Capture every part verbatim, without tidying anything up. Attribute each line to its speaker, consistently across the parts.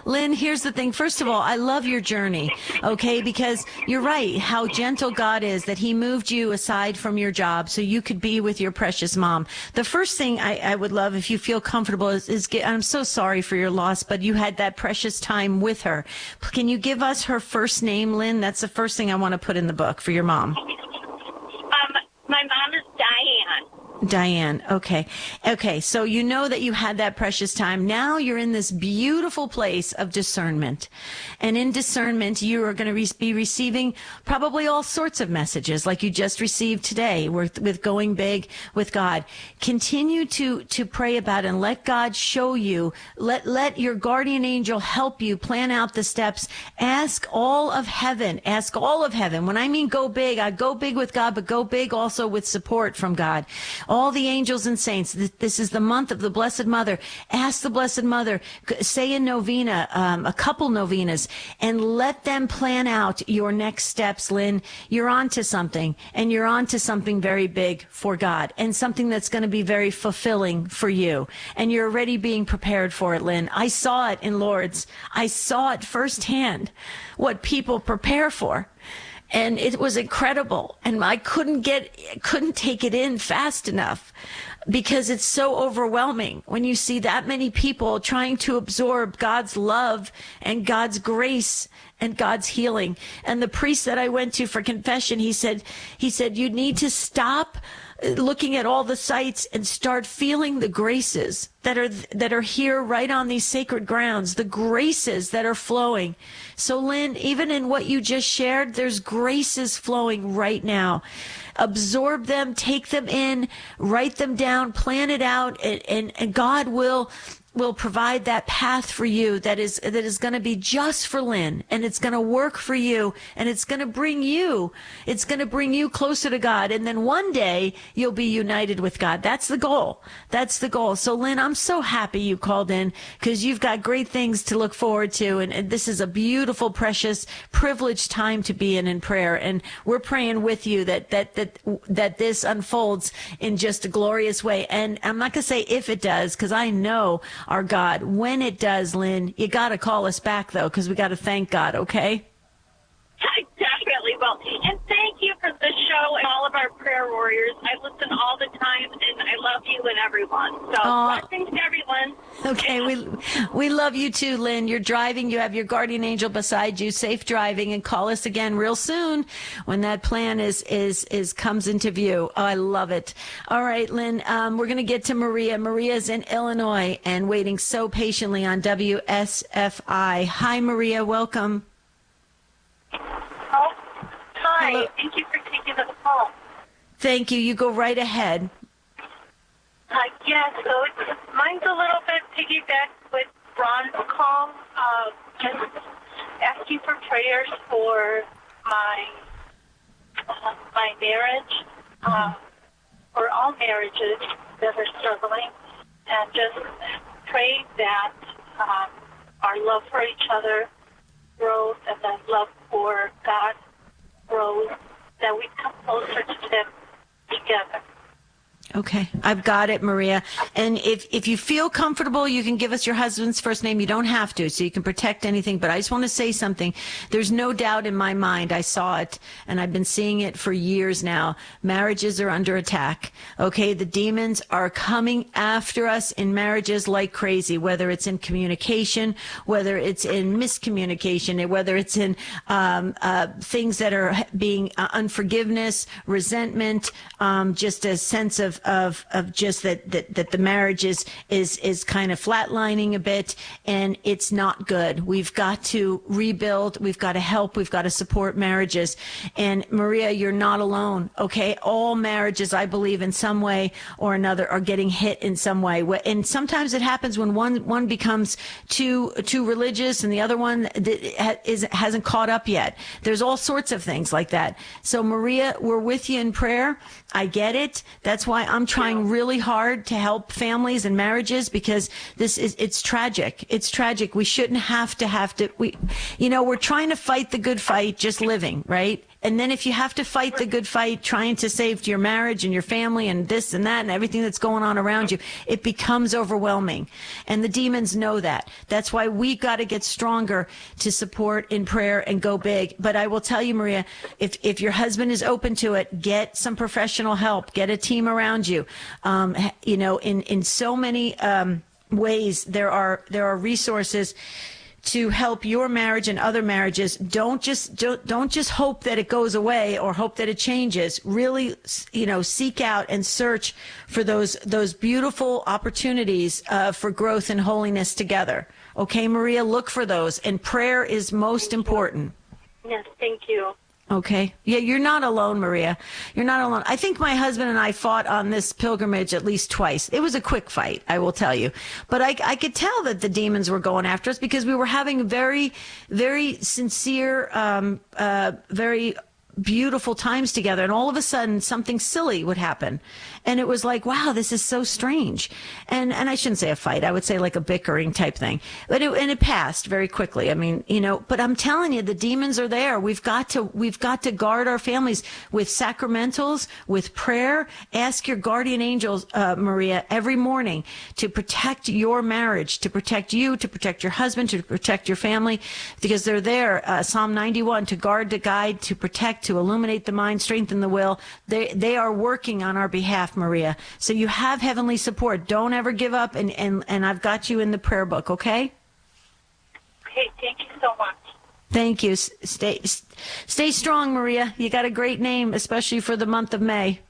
Speaker 1: Lynn, here's the thing. First of all, I love your journey, okay? Because you're right, how gentle God is, that he moved you aside from your job so you could be with your precious mom. The first thing I, I would love, if you feel comfortable, is, is get, I'm so sorry for your loss, but you had that precious time with her. Can you give us her first name, Lynn? That's the first thing I want to put in the book for your mom.
Speaker 2: Um, my mom is Diane.
Speaker 1: Diane. Okay. Okay. So you know that you had that precious time. Now you're in this beautiful place of discernment. And in discernment, you are going to re- be receiving probably all sorts of messages like you just received today with, with going big with God. Continue to, to pray about it and let God show you. Let, let your guardian angel help you plan out the steps. Ask all of heaven. Ask all of heaven. When I mean go big, I go big with God, but go big also with support from God. All the angels and saints, this is the month of the Blessed Mother. Ask the Blessed Mother, say a novena, um, a couple novenas, and let them plan out your next steps, Lynn. You're on to something, and you're on to something very big for God, and something that's going to be very fulfilling for you. And you're already being prepared for it, Lynn. I saw it in Lourdes. I saw it firsthand, what people prepare for. And it was incredible. And I couldn't get, couldn't take it in fast enough because it's so overwhelming when you see that many people trying to absorb God's love and God's grace and God's healing. And the priest that I went to for confession, he said, he said, you need to stop looking at all the sites and start feeling the graces that are that are here right on these sacred grounds, the graces that are flowing. So Lynn, even in what you just shared, there's graces flowing right now. Absorb them, take them in, write them down, plan it out, and, and, and God will will provide that path for you that is that is going to be just for Lynn, and it's going to work for you, and it's going to bring you it's going to bring you closer to God, and then one day you'll be united with God. That's the goal. That's the goal. So Lynn, I'm so happy you called in because you've got great things to look forward to, and, and this is a beautiful, precious, privileged time to be in in prayer, and we're praying with you that that that that this unfolds in just a glorious way. And I'm not going to say if it does, because I know our God. When it does, Lynn, you got to call us back, though, because we got to thank God, okay?
Speaker 2: I definitely will. And thank you for the show and all of our prayer warriors. I listen all the time, and I love you and everyone. So
Speaker 1: uh,
Speaker 2: blessings to everyone.
Speaker 1: Okay, we we love you too, Lynn. You're driving. You have your guardian angel beside you. Safe driving, and call us again real soon when that plan is is is comes into view. Oh, I love it. All right, Lynn. Um, we're going to get to Maria. Maria's in Illinois and waiting so patiently on W S F I. Hi, Maria. Welcome.
Speaker 3: Oh, hi. Hello. Thank you for taking the call.
Speaker 1: Thank you. You go right ahead.
Speaker 3: Uh, yeah, so it's, mine's a little bit piggyback with Ron's call. Uh, just asking for prayers for my uh, my marriage, uh, for all marriages that are struggling, and just pray that um, our love for each other grows and that love for God grows, that we come closer to Him together.
Speaker 1: Okay, I've got it, Maria. And if if you feel comfortable, you can give us your husband's first name. You don't have to, so you can protect anything. But I just want to say something. There's no doubt in my mind. I saw it, and I've been seeing it for years now. Marriages are under attack. Okay, the demons are coming after us in marriages like crazy, whether it's in communication, whether it's in miscommunication, whether it's in um, uh, things that are being uh, unforgiveness, resentment, um, just a sense of of of just that that, that the marriage is is is kind of flatlining a bit, and it's not good. We've got to rebuild. We've got to help. We've got to support marriages. And Maria, you're not alone. Okay, all marriages, I believe, in some way or another, are getting hit in some way. And sometimes it happens when one one becomes too too religious, and the other one is hasn't caught up yet. There's all sorts of things like that. So Maria, we're with you in prayer. I get it. That's why I'm trying really hard to help families and marriages, because this is, it's tragic. It's tragic. We shouldn't have to have to, we, you know, we're trying to fight the good fight just living, right? And then if you have to fight the good fight, trying to save your marriage and your family and this and that and everything that's going on around you, it becomes overwhelming. And the demons know that. That's why we got to get stronger to support in prayer and go big. But I will tell you, Maria, if, if your husband is open to it, get some professional help, get a team around you. Um, you know, in, in so many um, ways, there are, there are resources to help your marriage and other marriages. Don't just don't, don't just hope that it goes away or hope that it changes. Really, you know, seek out and search for those those beautiful opportunities uh, for growth and holiness together. Okay, Maria, look for those. And prayer is most important.
Speaker 3: Yes, thank you.
Speaker 1: Okay. Yeah, you're not alone, Maria. You're not alone. I think my husband and I fought on this pilgrimage at least twice. It was a quick fight, I will tell you. But I, I could tell that the demons were going after us because we were having very, very sincere, um, uh, very beautiful times together. And all of a sudden, something silly would happen. And it was like, wow, this is so strange. And and I shouldn't say a fight. I would say like a bickering type thing. But it, and it passed very quickly. I mean, you know, but I'm telling you, the demons are there. We've got to we've got to guard our families with sacramentals, with prayer. Ask your guardian angels, uh, Maria, every morning to protect your marriage, to protect you, to protect your husband, to protect your family, because they're there. Uh, Psalm ninety-one, to guard, to guide, to protect, to illuminate the mind, strengthen the will. They they are working on our behalf, Maria. So you have heavenly support. Don't ever give up, and, and, and I've got you in the prayer book, okay?
Speaker 3: Okay, thank you so much.
Speaker 1: Thank you. Stay stay strong, Maria. You got a great name, especially for the month of May.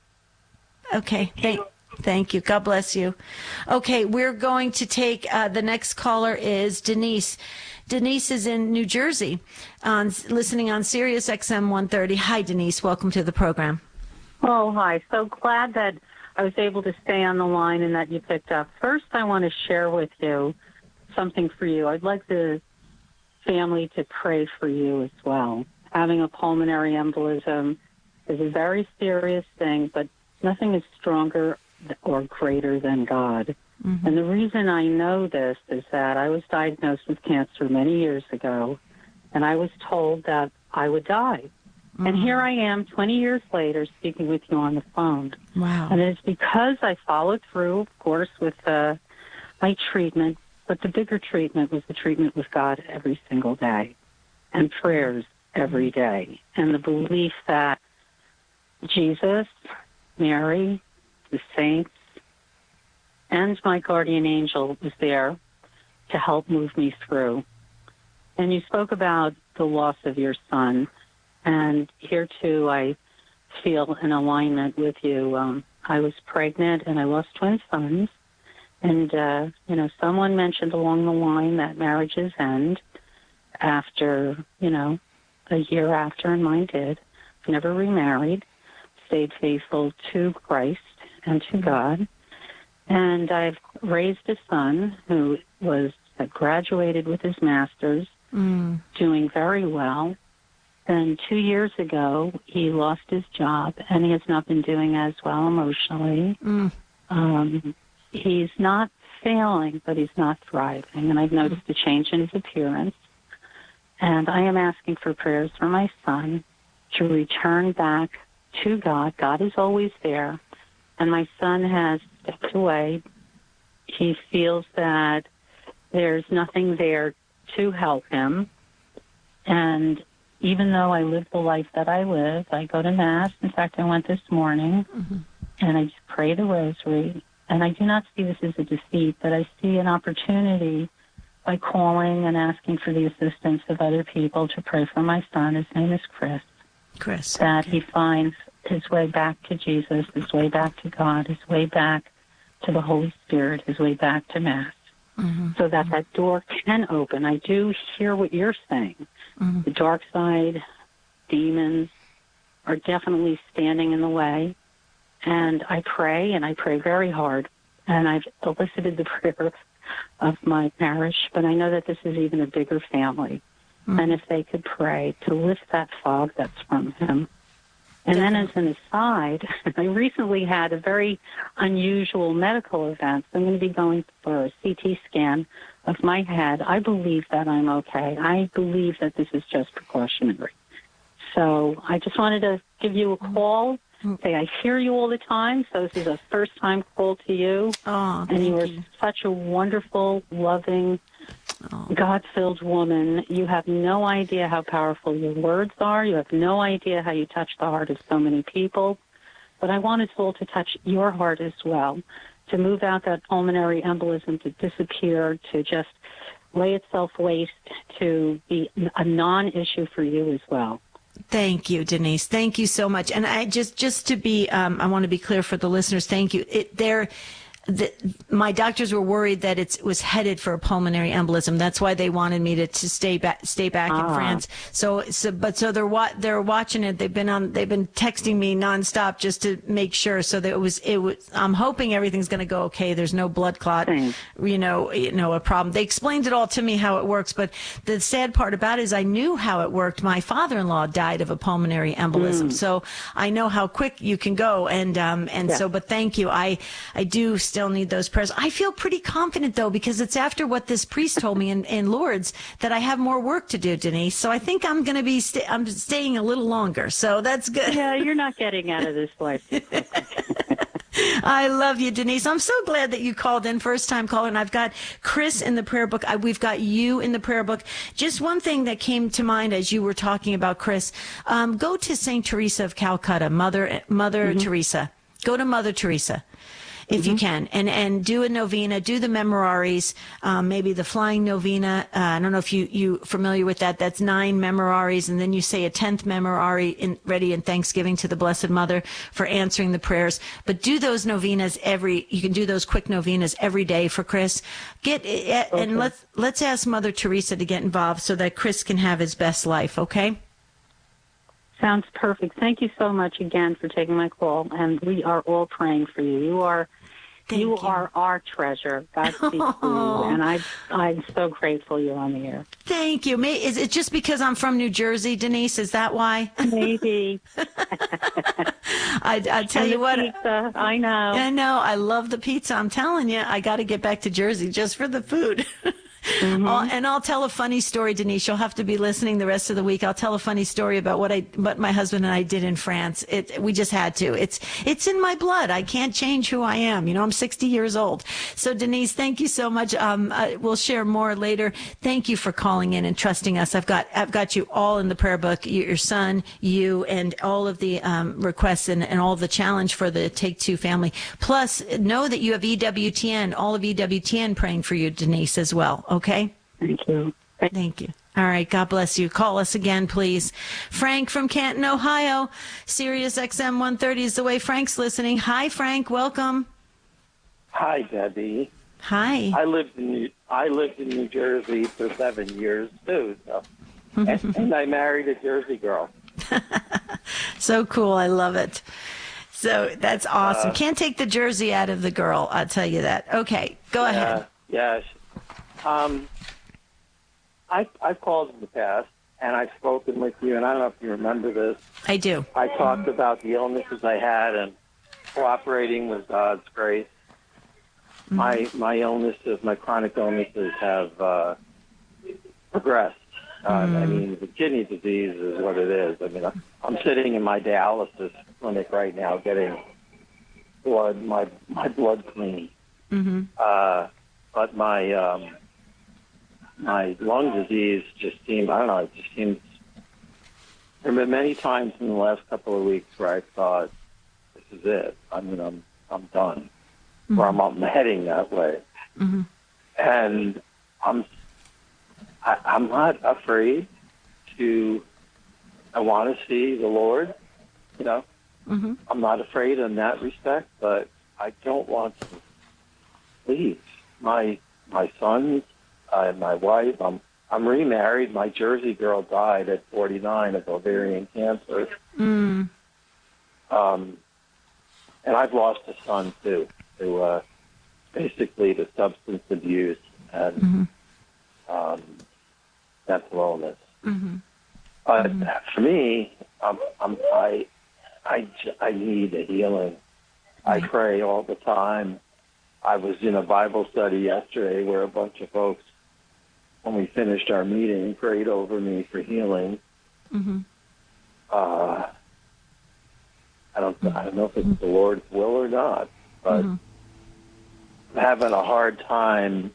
Speaker 1: Okay, thank Thank you. God bless you. Okay, we're going to take uh, the next caller is Denise. Denise is in New Jersey, on listening on Sirius X M one thirty. Hi, Denise. Welcome to the program.
Speaker 4: Oh, hi. So glad that I was able to stay on the line and that you picked up. First, I want to share with you something for you. I'd like the family to pray for you as well. Having a pulmonary embolism is a very serious thing, but nothing is stronger or greater than God. Mm-hmm. And the reason I know this is that I was diagnosed with cancer many years ago, and I was told that I would die. Mm-hmm. And here I am twenty years later speaking with you on the phone.
Speaker 1: Wow.
Speaker 4: And it's because I followed through, of course, with uh, my treatment, but the bigger treatment was the treatment with God every single day and prayers every day, and the belief that Jesus, Mary, the saints, and my guardian angel was there to help move me through. And you spoke about the loss of your son, and here too I feel an alignment with you. Um, I was pregnant and I lost twin sons, and uh, you know, someone mentioned along the line that marriages end after, you know, a year after, and mine did. Never remarried, stayed faithful to Christ and to God. And I've raised a son who was uh, graduated with his master's, mm. doing very well. And two years ago, he lost his job, and he has not been doing as well emotionally. Mm. Um, he's not failing, but he's not thriving. And I've noticed a change in his appearance. And I am asking for prayers for my son to return back to God. God is always there. And my son has stepped away. He feels that there's nothing there to help him. And even though I live the life that I live, I go to Mass. In fact, I went this morning, mm-hmm. and I just pray the rosary. And I do not see this as a defeat, but I see an opportunity by calling and asking for the assistance of other people to pray for my son. His name is Chris.
Speaker 1: Chris.
Speaker 4: That he finds his way back to Jesus, his way back to God, his way back to the Holy Spirit, his way back to Mass, mm-hmm. so that that door can open. I do hear what you're saying. Mm-hmm. The dark side, demons, are definitely standing in the way. And I pray, and I pray very hard. And I've elicited the prayer of my parish, but I know that this is even a bigger family. Mm-hmm. And if they could pray to lift that fog that's from him. And then as an aside, I recently had a very unusual medical event. I'm going to be going for a C T scan of my head. I believe that I'm okay. I believe that this is just precautionary. So I just wanted to give you a call. Say, I hear you all the time, so this is a first-time call to you.
Speaker 1: Oh,
Speaker 4: and you are
Speaker 1: you.
Speaker 4: such a wonderful, loving,
Speaker 1: oh.
Speaker 4: God-filled woman. You have no idea how powerful your words are. You have no idea how you touch the heart of so many people. But I want us all to touch your heart as well, to move out that pulmonary embolism, to disappear, to just lay itself waste, to be a non-issue for you as well.
Speaker 1: Thank you, Denise. Thank you so much. And I just, just to be, um, I want to be clear for the listeners. Thank you. It, there, the, my doctors were worried that it was headed for a pulmonary embolism. That's why they wanted me to, to stay back, stay back
Speaker 4: ah.
Speaker 1: in France. So, so, but so they're wa- they're watching it. They've been on, they've been texting me nonstop just to make sure. So that it was, it was, I'm hoping everything's going to go okay. There's no blood clot,
Speaker 4: Thanks.
Speaker 1: you know, you know, a problem. They explained it all to me how it works. But the sad part about it is I knew how it worked. My father-in-law died of a pulmonary embolism.
Speaker 4: Mm.
Speaker 1: So I know how quick you can go. And, um, and
Speaker 4: yeah.
Speaker 1: so, but thank you. I, I do still need those prayers. I feel pretty confident though, because it's after what this priest told me in, in Lourdes that I have more work to do, Denise. So I think I'm going to be, sta- I'm staying a little longer. So that's good.
Speaker 4: Yeah, you're not getting out of this life.
Speaker 1: I love you, Denise. I'm so glad that you called in, first time caller. And I've got Chris in the prayer book. I, we've got you in the prayer book. Just one thing that came to mind as you were talking about Chris, um, go to Saint Teresa of Calcutta, Mother, Mother mm-hmm. Teresa. Go to Mother Teresa. If mm-hmm. you can, and, and do a novena, do the memoraries, um, maybe the flying novena. Uh, I don't know if you, you familiar with that. That's nine memoraries. And then you say a tenth memorare in, ready in thanksgiving to the Blessed Mother for answering the prayers. But do those novenas every, you can do those quick novenas every day for Chris. Get, uh, okay. and let's, let's ask Mother Teresa to get involved so that Chris can have his best life. Okay.
Speaker 4: Sounds perfect. Thank you so much again for taking my call, and we are all praying for you. You are, you, you are our treasure. God speaks to you, and I, I'm so grateful you're on the air.
Speaker 1: Thank you. May, is it just because I'm from New Jersey, Denise? Is that why?
Speaker 4: Maybe.
Speaker 1: I, I tell
Speaker 4: and
Speaker 1: you
Speaker 4: the
Speaker 1: what.
Speaker 4: Pizza, I know.
Speaker 1: I know. I love the pizza. I'm telling you, I got to get back to Jersey just for the food. Mm-hmm. I'll, and I'll tell a funny story, Denise. You'll have to be listening the rest of the week. I'll tell a funny story about what I, what my husband and I did in France. It, we just had to. It's, it's in my blood. I can't change who I am. You know, I'm sixty years old. So Denise, thank you so much. Um, uh, we'll share more later. Thank you for calling in and trusting us. I've got, I've got you all in the prayer book. Your son, you, and all of the um, requests and, and all of the challenge for the Take Two family. Plus, know that you have E W T N, all of E W T N praying for you, Denise, as well. Okay.
Speaker 4: Thank you.
Speaker 1: Thank you. All right. God bless you. Call us again, please. Frank from Canton, Ohio. Sirius X M one thirty is the way Frank's listening. Hi, Frank. Welcome.
Speaker 5: Hi, Debbie.
Speaker 1: Hi.
Speaker 5: I lived in New, I lived in New Jersey for seven years too. So, and, and I married a Jersey girl.
Speaker 1: So cool. I love it. So that's awesome.
Speaker 5: Uh,
Speaker 1: Can't take the Jersey out of the girl. I'll tell you that. Okay. Go
Speaker 5: yeah,
Speaker 1: ahead.
Speaker 5: Yes. Um, I, I've called in the past, and I've spoken with you, and I don't know if you remember this.
Speaker 1: I do.
Speaker 5: I talked mm-hmm. about the illnesses I had and cooperating with God's grace. Mm-hmm. My my illnesses, my chronic illnesses have uh, progressed. Uh, mm-hmm. I mean, the kidney disease is what it is. I mean, I'm sitting in my dialysis clinic right now getting blood, my my blood cleaned.
Speaker 1: Mm-hmm.
Speaker 5: Uh, but my um, my lung disease just seemed, I don't know, it just seems, there have been many times in the last couple of weeks where I thought, this is it. I mean, I'm I'm done. Mm-hmm. Or I'm, I'm heading that way.
Speaker 1: Mm-hmm.
Speaker 5: And I'm I, I'm not afraid to, I want to see the Lord, you know.
Speaker 1: Mm-hmm.
Speaker 5: I'm not afraid in that respect, but I don't want to leave. My my sons uh, and my wife, I'm I'm remarried. My Jersey girl died at forty-nine of ovarian cancer.
Speaker 1: Mm.
Speaker 5: Um, and I've lost a son, too, to uh, basically to substance abuse and
Speaker 1: mm-hmm.
Speaker 5: um, mental illness.
Speaker 1: Mm-hmm.
Speaker 5: But
Speaker 1: mm-hmm.
Speaker 5: for me, um, I'm, I, I, I need a healing.
Speaker 1: Right.
Speaker 5: I pray all the time. I was in a Bible study yesterday where a bunch of folks, when we finished our meeting, prayed over me for healing.
Speaker 1: Mm-hmm.
Speaker 5: uh, I don't, I don't know if it's the Lord's will or not, but
Speaker 1: mm-hmm.
Speaker 5: I'm having a hard time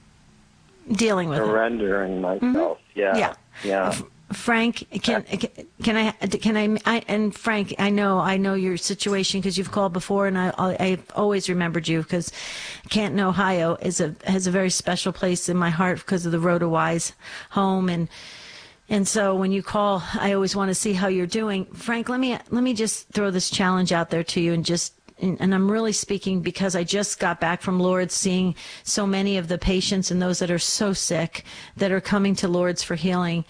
Speaker 1: dealing with
Speaker 5: surrendering
Speaker 1: it.
Speaker 5: myself.
Speaker 1: Mm-hmm.
Speaker 5: Yeah,
Speaker 1: yeah,
Speaker 5: yeah.
Speaker 1: Frank, can can I can I, I and Frank, I know I know your situation because you've called before, and I I've always remembered you because Canton, Ohio, is a has a very special place in my heart because of the Road to Wise home, and and so when you call, I always want to see how you're doing. Frank, let me let me just throw this challenge out there to you, and just and, and I'm really speaking because I just got back from Lourdes, seeing so many of the patients and those that are so sick that are coming to Lourdes for healing.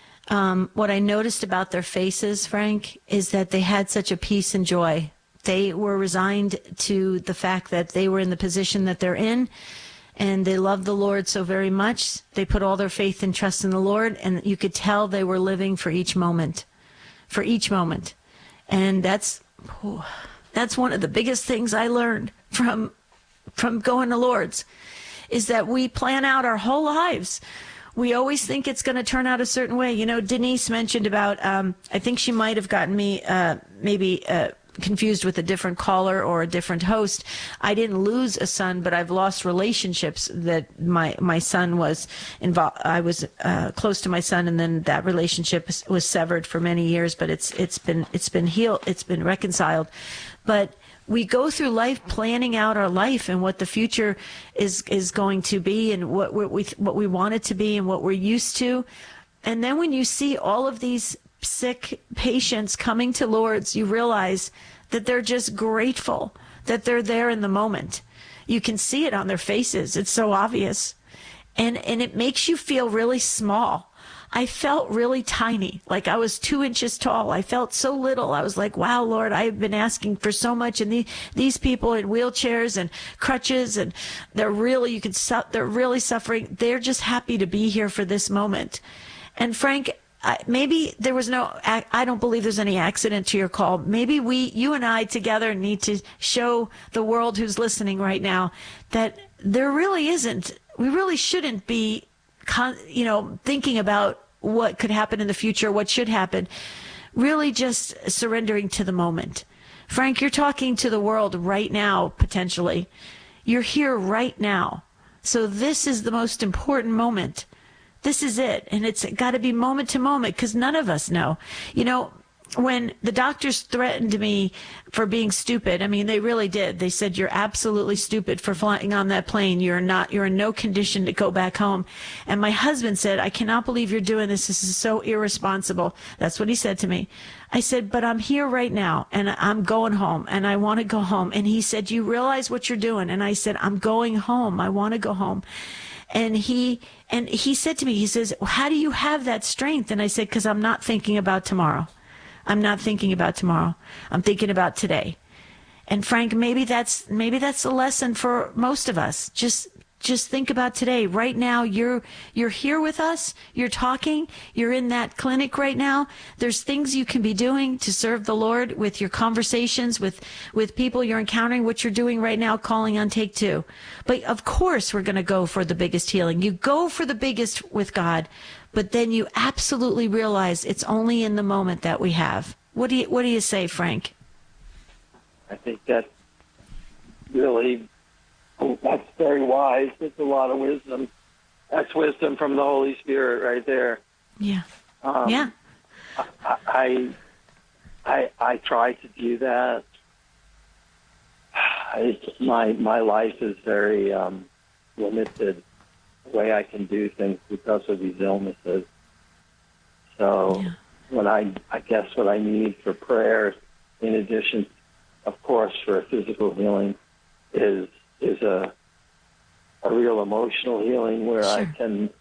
Speaker 1: Um, what I noticed about their faces, Frank, is that they had such a peace and joy. They were resigned to the fact that they were in the position that they're in, and they loved the Lord so very much. They put all their faith and trust in the Lord, and you could tell they were living for each moment, for each moment. And that's oh, that's one of the biggest things I learned from from going to Lourdes, is that we plan out our whole lives. We always think it's going to turn out a certain way. You know, Denise mentioned about, um, I think she might have gotten me uh, maybe uh, confused with a different caller or a different host. I didn't lose a son, but I've lost relationships that my, my son was involved. I was uh, close to my son, and then that relationship was severed for many years, but it's it's been it's been healed. It's been reconciled. But we go through life planning out our life and what the future is is going to be, and what we what we want it to be, and what we're used to. And then when you see all of these sick patients coming to Lourdes, you realize that they're just grateful that they're there in the moment. You can see it on their faces. It's so obvious. And and it makes you feel really small. I felt really tiny, like I was two inches tall. I felt so little. I was like, wow, Lord, I've been asking for so much. And the, these people in wheelchairs and crutches, and they're really, you can, su- they're really suffering. They're just happy to be here for this moment. And Frank, I, maybe there was no, I, I don't believe there's any accident to your call. Maybe we, you and I together need to show the world who's listening right now that there really isn't, we really shouldn't be Con, you know, thinking about what could happen in the future, what should happen, really just surrendering to the moment. Frank, you're talking to the world right now, potentially. You're here right now. So this is the most important moment. This is it. And it's got to be moment to moment, because none of us know. You know, when the doctors threatened me for being stupid, I mean, they really did. They said, you're absolutely stupid for flying on that plane. You're not, you're in no condition to go back home. And my husband said, I cannot believe you're doing this. This is so irresponsible. That's what he said to me. I said, but I'm here right now, and I'm going home, and I want to go home. And he said, you realize what you're doing? And I said, I'm going home. I want to go home. And he, and he said to me, he says, how do you have that strength? And I said, because I'm not thinking about tomorrow. I'm not thinking about tomorrow. I'm thinking about today. And Frank, maybe that's maybe that's a lesson for most of us. Just just think about today. Right now, you're you're here with us. You're talking. You're in that clinic right now. There's things you can be doing to serve the Lord with your conversations with with people you're encountering. What you're doing right now, calling on Take Two. But of course, we're going to go for the biggest healing. You go for the biggest with God. But then you absolutely realize it's only in the moment that we have. What do you What do you say, Frank?
Speaker 5: I think that's really, that's very wise. It's a lot of wisdom. That's wisdom from the Holy Spirit right there.
Speaker 1: Yeah.
Speaker 5: Um,
Speaker 1: yeah.
Speaker 5: I, I I I try to do that. I, my my life is very um, limited. Way I can do things because of these illnesses. So
Speaker 1: yeah.
Speaker 5: when I, I guess what I need for prayer, in addition, of course, for physical healing, is is a a real emotional healing where
Speaker 1: Sure.
Speaker 5: I can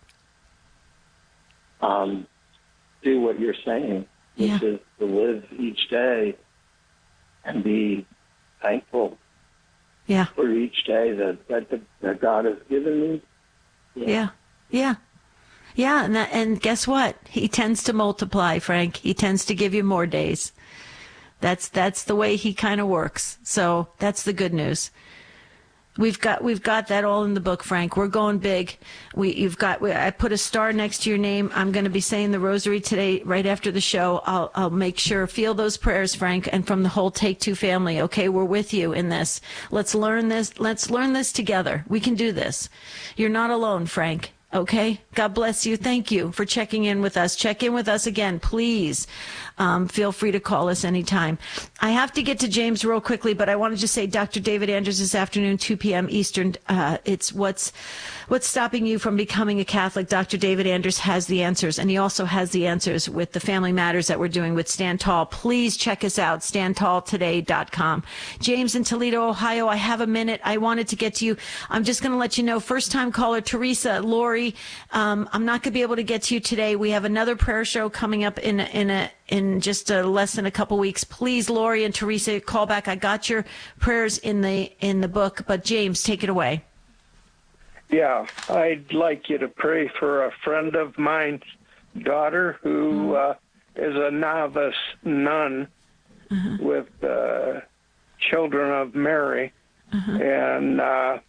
Speaker 5: um, do what you're saying, which
Speaker 1: Yeah.
Speaker 5: is to live each day and be thankful
Speaker 1: Yeah.
Speaker 5: for each day that that, the, that God has given me.
Speaker 1: Yeah. Yeah. Yeah. And that, and guess what? He tends to multiply, Frank. He tends to give you more days. That's, that's the way he kind of works. So that's the good news. We've got we've got that all in the book, Frank. We're going big. We you've got. We, I put a star next to your name. I'm going to be saying the rosary today, right after the show. I'll I'll make sure feel those prayers, Frank, and from the whole Take Two family. Okay, we're with you in this. Let's learn this. Let's learn this together. We can do this. You're not alone, Frank. Okay. God bless you. Thank you for checking in with us. Check in with us again, please. Um, feel free to call us anytime. I have to get to James real quickly, but I want to just say Doctor David Anders this afternoon, two p.m. Eastern. Uh, it's what's what's stopping you from becoming a Catholic. Doctor David Anders has the answers, and he also has the answers with the Family Matters that we're doing with Stand Tall. Please check us out, stand tall today dot com. James in Toledo, Ohio, I have a minute. I wanted to get to you. I'm just going to let you know, first-time caller Teresa, Lori, um, I'm not going to be able to get to you today. We have another prayer show coming up in in a in just uh, less than a couple weeks. Please, Lori and Teresa, call back. I got your prayers in the in the book, but James, take it away.
Speaker 6: Yeah, I'd like you to pray for a friend of mine's daughter who uh, is a novice nun uh-huh. with uh, Children of Mary, uh-huh. and uh,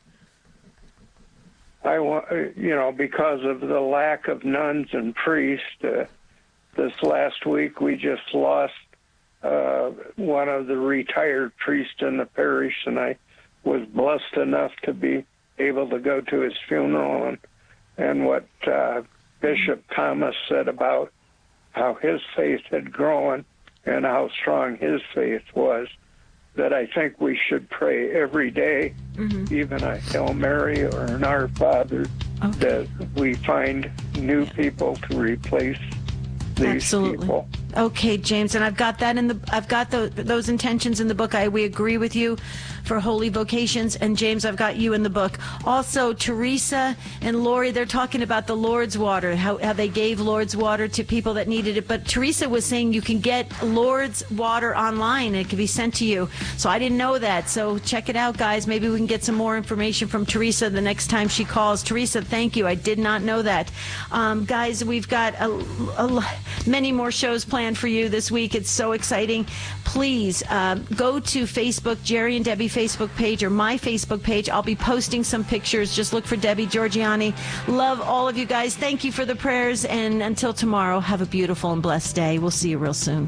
Speaker 6: I want, you know, because of the lack of nuns and priests. Uh, This last week, we just lost uh, one of the retired priests in the parish, and I was blessed enough to be able to go to his funeral. And, and what uh, Bishop Thomas said about how his faith had grown and how strong his faith was, that I think we should pray every day, mm-hmm. even a Hail Mary or an Our Father, okay. that we find new people to replace these
Speaker 1: Absolutely.
Speaker 6: people.
Speaker 1: Okay, James, and I've got that in the. I've got the, those intentions in the book. I we agree with you for holy vocations, and James, I've got you in the book. Also, Teresa and Lori, they're talking about the Lord's water, how, how they gave Lord's water to people that needed it. But Teresa was saying you can get Lord's water online; it can be sent to you. So I didn't know that. So check it out, guys. Maybe we can get some more information from Teresa the next time she calls. Teresa, thank you. I did not know that, um, guys. We've got a, a, many more shows planned for you this week. It's so exciting. Please um, go to Facebook, Jerry and Debbie Facebook page, or my Facebook page. I'll be posting some pictures. Just look for Debbie Georgiani. Love all of you guys. Thank you for the prayers. And until tomorrow, have a beautiful and blessed day. We'll see you real soon.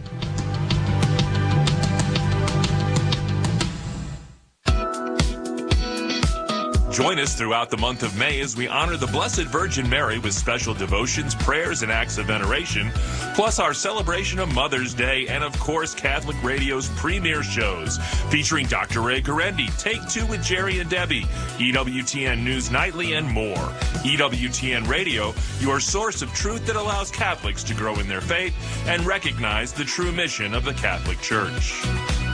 Speaker 7: Join us throughout the month of May as we honor the Blessed Virgin Mary with special devotions, prayers, and acts of veneration, plus our celebration of Mother's Day, and of course, Catholic Radio's premier shows featuring Doctor Ray Guarendi, Take Two with Jerry and Debbie, E W T N News Nightly, and more. E W T N Radio, your source of truth that allows Catholics to grow in their faith and recognize the true mission of the Catholic Church.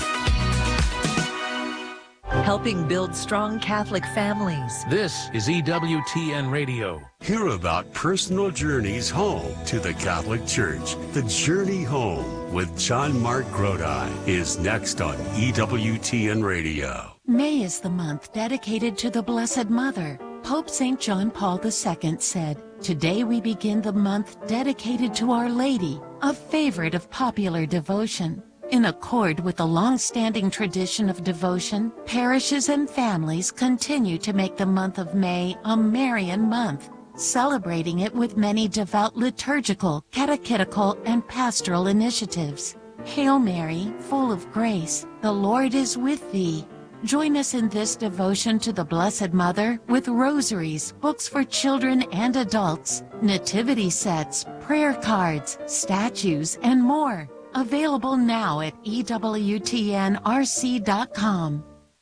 Speaker 8: Helping build strong Catholic families.
Speaker 9: This is E W T N Radio.
Speaker 10: Hear about personal journeys home to the Catholic Church. The Journey Home with John Mark Grodi is next on E W T N Radio.
Speaker 11: May is the month dedicated to the Blessed Mother. Pope Saint John Paul the Second said, "Today we begin the month dedicated to Our Lady, a favorite of popular devotion." In accord with the long-standing tradition of devotion, parishes and families continue to make the month of May a Marian month, celebrating it with many devout liturgical, catechetical, and pastoral initiatives. Hail Mary, full of grace, the Lord is with thee. Join us in this devotion to the Blessed Mother with rosaries, books for children and adults, nativity sets, prayer cards, statues, and more. Available now at E W T N R C dot com.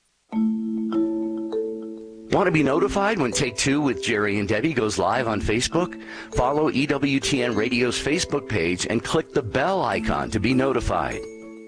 Speaker 12: Want to be notified when Take Two with Jerry and Debbie goes live on Facebook? Follow E W T N Radio's Facebook page and click the bell icon to be notified.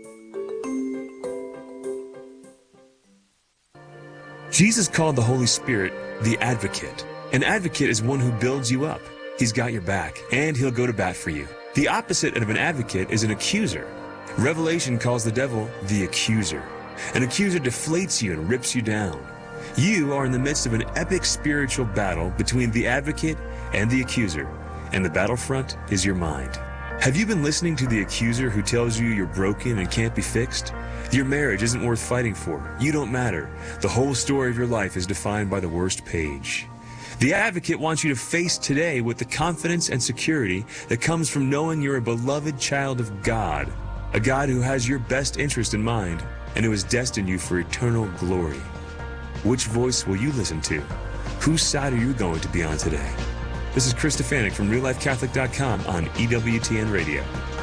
Speaker 13: Jesus called the Holy Spirit the Advocate. An advocate is one who builds you up. He's got your back, and he'll go to bat for you. The opposite of an advocate is an accuser. Revelation calls the devil the accuser. An accuser deflates you and rips you down. You are in the midst of an epic spiritual battle between the advocate and the accuser, and the battlefront is your mind. Have you been listening to the accuser who tells you you're broken and can't be fixed? Your marriage isn't worth fighting for. You don't matter. The whole story of your life is defined by the worst page. The Advocate wants you to face today with the confidence and security that comes from knowing you're a beloved child of God, a God who has your best interest in mind and who has destined you for eternal glory. Which voice will you listen to? Whose side are you going to be on today? This is Chris Stefanik from real life catholic dot com on E W T N Radio.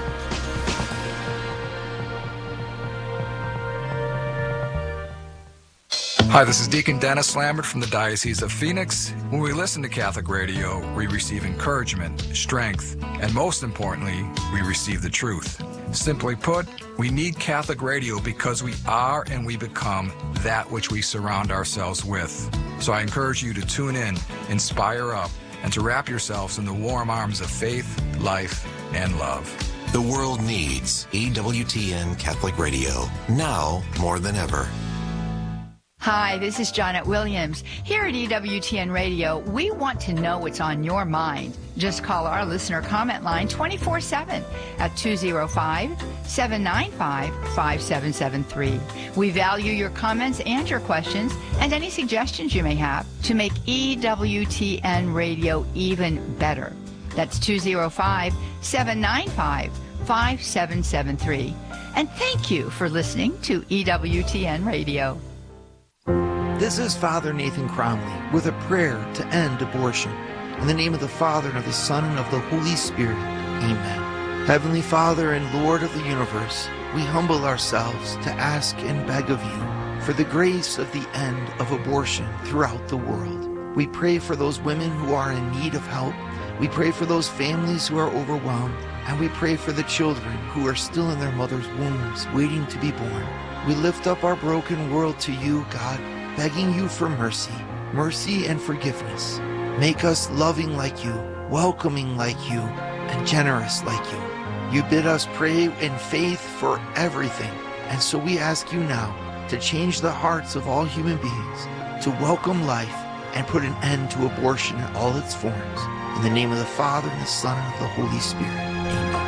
Speaker 14: Hi, this is Deacon Dennis Lambert from the Diocese of Phoenix. When we listen to Catholic radio, we receive encouragement, strength, and most importantly, we receive the truth. Simply put, we need Catholic radio because we are and we become that which we surround ourselves with. So I encourage you to tune in, inspire up, and to wrap yourselves in the warm arms of faith, life, and love.
Speaker 15: The world needs E W T N Catholic Radio, now more than ever.
Speaker 16: Hi, this is Janet Williams. Here at E W T N Radio, we want to know what's on your mind. Just call our listener comment line twenty-four seven at two oh five, seven nine five, five seven seven three. We value your comments and your questions and any suggestions you may have to make E W T N Radio even better. That's two oh five, seven nine five, five seven seven three. And thank you for listening to E W T N Radio.
Speaker 17: This is Father Nathan Cromley with a prayer to end abortion. In the name of the Father, and of the Son, and of the Holy Spirit. Amen. Heavenly Father and Lord of the universe, we humble ourselves to ask and beg of you for the grace of the end of abortion throughout the world. We pray for those women who are in need of help. We pray for those families who are overwhelmed. And we pray for the children who are still in their mother's wombs, waiting to be born. We lift up our broken world to you, God, begging you for mercy, mercy and forgiveness. Make us loving like you, welcoming like you, and generous like you. You bid us pray in faith for everything, and so we ask you now to change the hearts of all human beings, to welcome life and put an end to abortion in all its forms. In the name of the Father, and the Son, and of the Holy Spirit. Amen.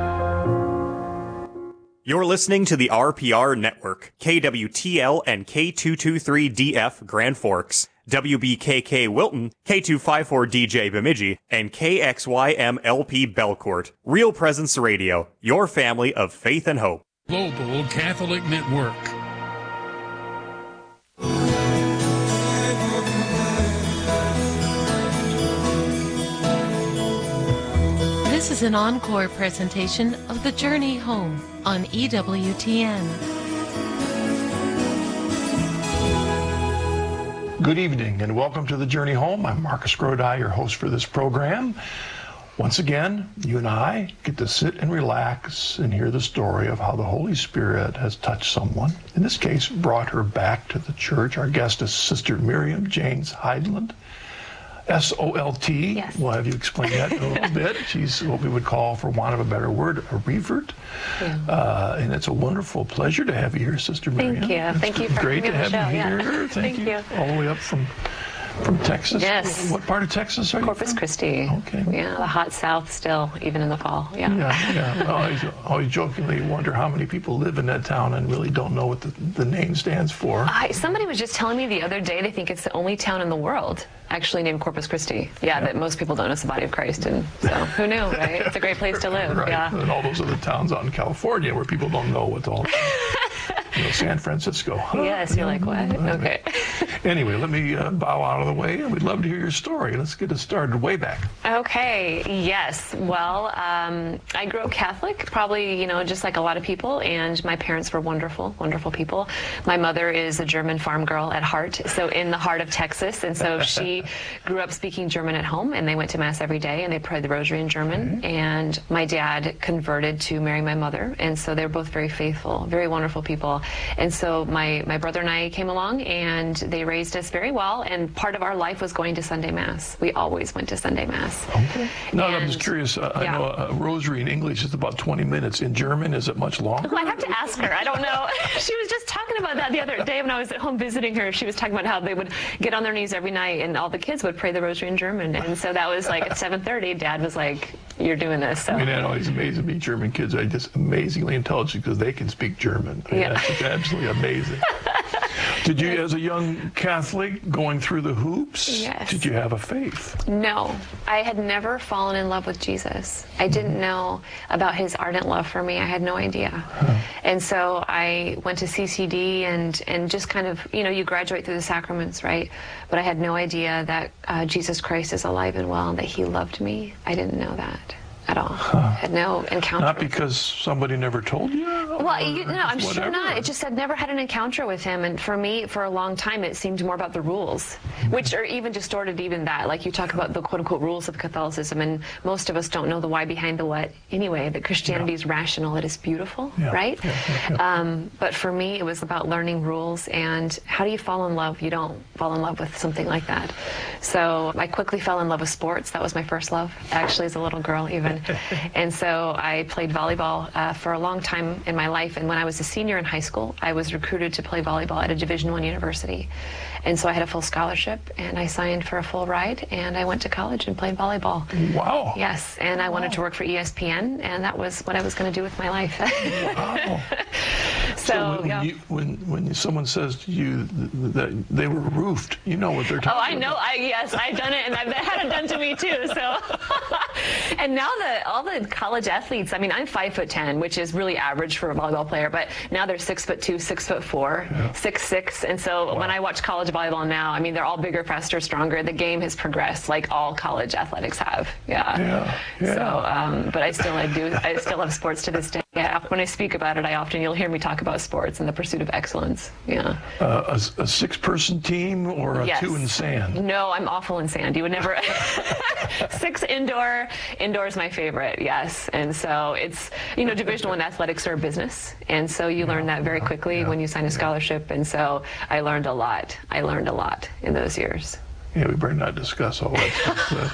Speaker 18: You're listening to the R P R Network, K W T L and K two two three D F Grand Forks, W B K K Wilton, K two five four D J Bemidji, and K X Y M L P Belcourt. Real Presence Radio, your family of faith and hope.
Speaker 9: Global Catholic Network.
Speaker 11: This is an encore presentation of The Journey Home on E W T N.
Speaker 19: Good evening and welcome to The Journey Home. I'm Marcus Grodi, your host for this program. Once again, you and I get to sit and relax and hear the story of how the Holy Spirit has touched someone. In this case, brought her back to the church. Our guest is Sister Miriam Janes Heidland. S O L T, yes. We'll have you explain that a little bit. She's what we would call, for want of a better word, a revert. Yeah. Uh, and it's a wonderful pleasure to have you here, Sister Miriam.
Speaker 20: Thank you.
Speaker 19: It's
Speaker 20: Thank you for
Speaker 19: great to have
Speaker 20: show,
Speaker 19: you here.
Speaker 20: Yeah.
Speaker 19: Thank,
Speaker 20: Thank
Speaker 19: you.
Speaker 20: you.
Speaker 19: All the way up from from Texas.
Speaker 20: Yes.
Speaker 19: What part of Texas are you
Speaker 20: Corpus
Speaker 19: from?
Speaker 20: Christi.
Speaker 19: Okay.
Speaker 20: Yeah, the hot South still, even in the fall. Yeah.
Speaker 19: Yeah, yeah. I always, always jokingly wonder how many people live in that town and really don't know what the, the name stands for.
Speaker 20: I, somebody was just telling me the other day they think it's the only town in the world actually named Corpus Christi. Yeah, yeah. That most people don't know it's the body of Christ, and so who knew, right? It's a great place to live.
Speaker 19: Right.
Speaker 20: Yeah.
Speaker 19: And all those other towns out in California where people don't know what's all. You know, San Francisco. Huh?
Speaker 20: Yes, you're like, what? Okay.
Speaker 19: Anyway, let me uh, bow out of the way, and we'd love to hear your story. Let's get it started way back.
Speaker 20: Okay, yes. Well, um, I grew up Catholic, probably, you know, just like a lot of people, and my parents were wonderful, wonderful people. My mother is a German farm girl at heart, so in the heart of Texas, and so she grew up speaking German at home, and they went to Mass every day, and they prayed the rosary in German, mm-hmm. and my dad converted to marry my mother, and so they were both very faithful, very wonderful people. And so my, my brother and I came along, and they raised us very well, and part of our life was going to Sunday Mass. We always went to Sunday Mass.
Speaker 19: Okay. No, I'm just curious. Uh,
Speaker 20: yeah.
Speaker 19: I know a rosary in English is about twenty minutes. In German, is it much longer?
Speaker 20: Well, I have to ask her. I don't know. She was just talking about that the other day when I was at home visiting her. She was talking about how they would get on their knees every night, and all the kids would pray the rosary in German. And so that was like at seven thirty, Dad was like, you're doing this. So.
Speaker 19: I mean, that always amazes me. German kids are just amazingly intelligent because they can speak German. I mean,
Speaker 20: Yeah.
Speaker 19: That's absolutely amazing. Did you, as a young Catholic, going through the hoops,
Speaker 20: Yes.
Speaker 19: did you have a faith?
Speaker 20: No, I had never fallen in love with Jesus. I didn't know about his ardent love for me. I had no idea. Huh. And so I went to C C D and, and just kind of, you know, you graduate through the sacraments, right? But I had no idea that uh, Jesus Christ is alive and well and that he loved me. I didn't know that at all. Huh. I had no encounter.
Speaker 19: Not because somebody never told you?
Speaker 20: Well, you know, I'm
Speaker 19: whatever.
Speaker 20: sure not. It just I'd never had an encounter with him, and for me, for a long time, it seemed more about the rules, which are even distorted. Even that, like you talk about the quote-unquote rules of Catholicism, and most of us don't know the why behind the what. Anyway, that Christianity yeah. is rational, it is beautiful, yeah. right? Yeah, yeah, yeah. Um, but for me, it was about learning rules, and how do you fall in love? You don't fall in love with something like that. So I quickly fell in love with sports. That was my first love, actually, as a little girl, even. And so I played volleyball uh, for a long time in my life, and when I was a senior in high school, I was recruited to play volleyball at a Division One university. And so I had a full scholarship, and I signed for a full ride, and I went to college and played volleyball.
Speaker 19: Wow.
Speaker 20: Yes, and I wow. wanted to work for E S P N, and that was what I was going to do with my life. Wow. So,
Speaker 19: so when,
Speaker 20: yeah.
Speaker 19: you, when when someone says to you that they were roofed, you know what they're talking about.
Speaker 20: Oh, I know. I yes, I've done it, and I've had it done to me too. So, and now the all the college athletes. I mean, I'm five foot ten, which is really average for a volleyball player, but now they're six foot two, six foot four, yeah. six six, and so wow. when I watch college volleyball now, I mean, they're all bigger, faster, stronger. The game has progressed, like all college athletics have. Yeah.
Speaker 19: Yeah. yeah.
Speaker 20: So, um, but I still I do I still love sports to this day. Yeah. When I speak about it, I often you'll hear me talk about sports and the pursuit of excellence. Yeah.
Speaker 19: Uh, a, a six-person team or a
Speaker 20: yes.
Speaker 19: two in sand?
Speaker 20: No, I'm awful in sand. You would never. Six indoor. Indoor is my favorite. Yes, and so it's you know Division One athletics are a business, and so you yeah. learn that very quickly yeah. when you sign a scholarship. And so I learned a lot. I learned a lot in those years.
Speaker 19: Yeah, we better not discuss all that stuff.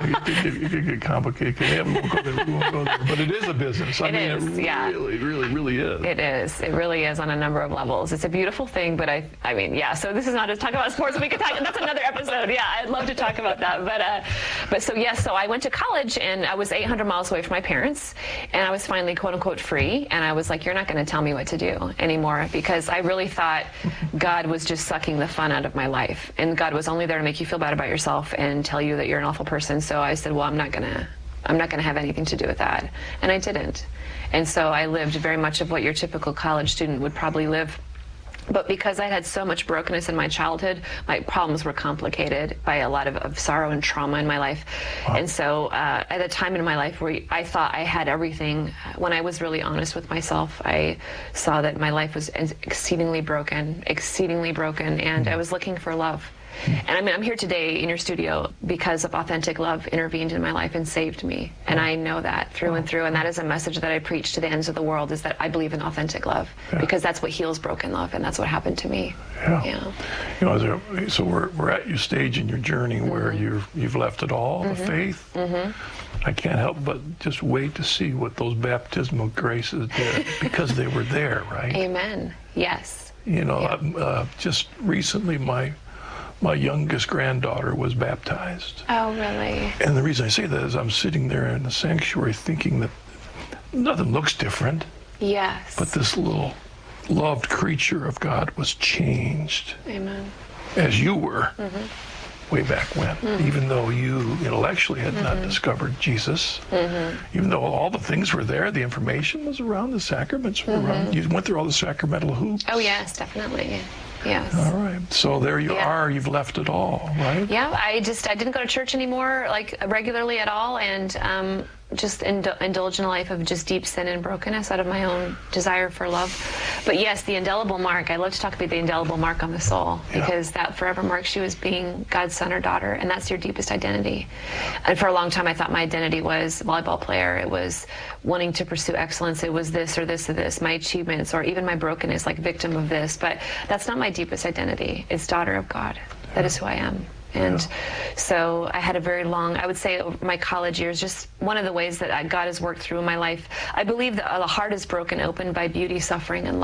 Speaker 19: It could get complicated. Yeah, we won't go there. We won't go there. But it is a business. I
Speaker 20: it
Speaker 19: mean,
Speaker 20: is,
Speaker 19: it
Speaker 20: yeah.
Speaker 19: really, really, really is.
Speaker 20: It is. It really is on a number of levels. It's a beautiful thing, but I, I mean, yeah. So this is not to talk about sports. We could talk. That's another episode. Yeah, I'd love to talk about that. But, uh, but so yes. So I went to college, and I was eight hundred miles away from my parents, and I was finally quote unquote free. And I was like, you're not going to tell me what to do anymore, because I really thought God was just sucking the fun out of my life, and God was only there to make you feel bad about yourself and tell you that you're an awful person. So I said, well, I'm not gonna I'm not gonna have anything to do with that. And I didn't. And so I lived very much of what your typical college student would probably live. But because I had so much brokenness in my childhood, my problems were complicated by a lot of, of sorrow and trauma in my life. Wow. And so uh, at a time in my life where I thought I had everything, when I was really honest with myself, I saw that my life was exceedingly broken, exceedingly broken, and I was looking for love. And I mean, I'm here today in your studio because of authentic love intervened in my life and saved me. And I know that through and through. And that is a message that I preach to the ends of the world, is that I believe in authentic love, yeah. because that's what heals broken love. And that's what happened to me.
Speaker 19: Yeah.
Speaker 20: yeah.
Speaker 19: You know, there, so we're, we're at your stage in your journey mm-hmm. where you've, you've left it all, mm-hmm. the faith. Mm-hmm. I can't help but just wait to see what those baptismal graces did, because they were there, right?
Speaker 20: Amen. Yes.
Speaker 19: You know,
Speaker 20: yeah.
Speaker 19: uh, just recently my my youngest granddaughter was baptized.
Speaker 20: Oh, really?
Speaker 19: And the reason I say that is I'm sitting there in the sanctuary thinking that nothing looks different.
Speaker 20: Yes.
Speaker 19: But this little loved creature of God was changed.
Speaker 20: Amen.
Speaker 19: As you were
Speaker 20: mm-hmm.
Speaker 19: way back when. Mm-hmm. Even though you intellectually had mm-hmm. not discovered Jesus, mm-hmm. even though all the things were there, the information was around, the sacraments were mm-hmm. around. You went through all the sacramental hoops.
Speaker 20: Oh, yes, definitely. Yes.
Speaker 19: All right. So there you
Speaker 20: yeah.
Speaker 19: are. You've left it all, right?
Speaker 20: Yeah. I just I didn't go to church anymore, like regularly at all, and um, just ind- indulge in a life of just deep sin and brokenness out of my own desire for love. But yes, the indelible mark. I love to talk about the indelible mark on the soul, yeah. because that forever marks you as being God's son or daughter, and that's your deepest identity. And for a long time, I thought my identity was volleyball player. It was wanting to pursue excellence. It was this or this or this, my achievements, or even my brokenness, like victim of this. But that's not my deepest identity. It's daughter of God. Yeah. That is who I am. And yeah. so I had a very long, I would say over my college years, just one of the ways that I, God has worked through in my life. I believe that the heart is broken open by beauty, suffering, and love.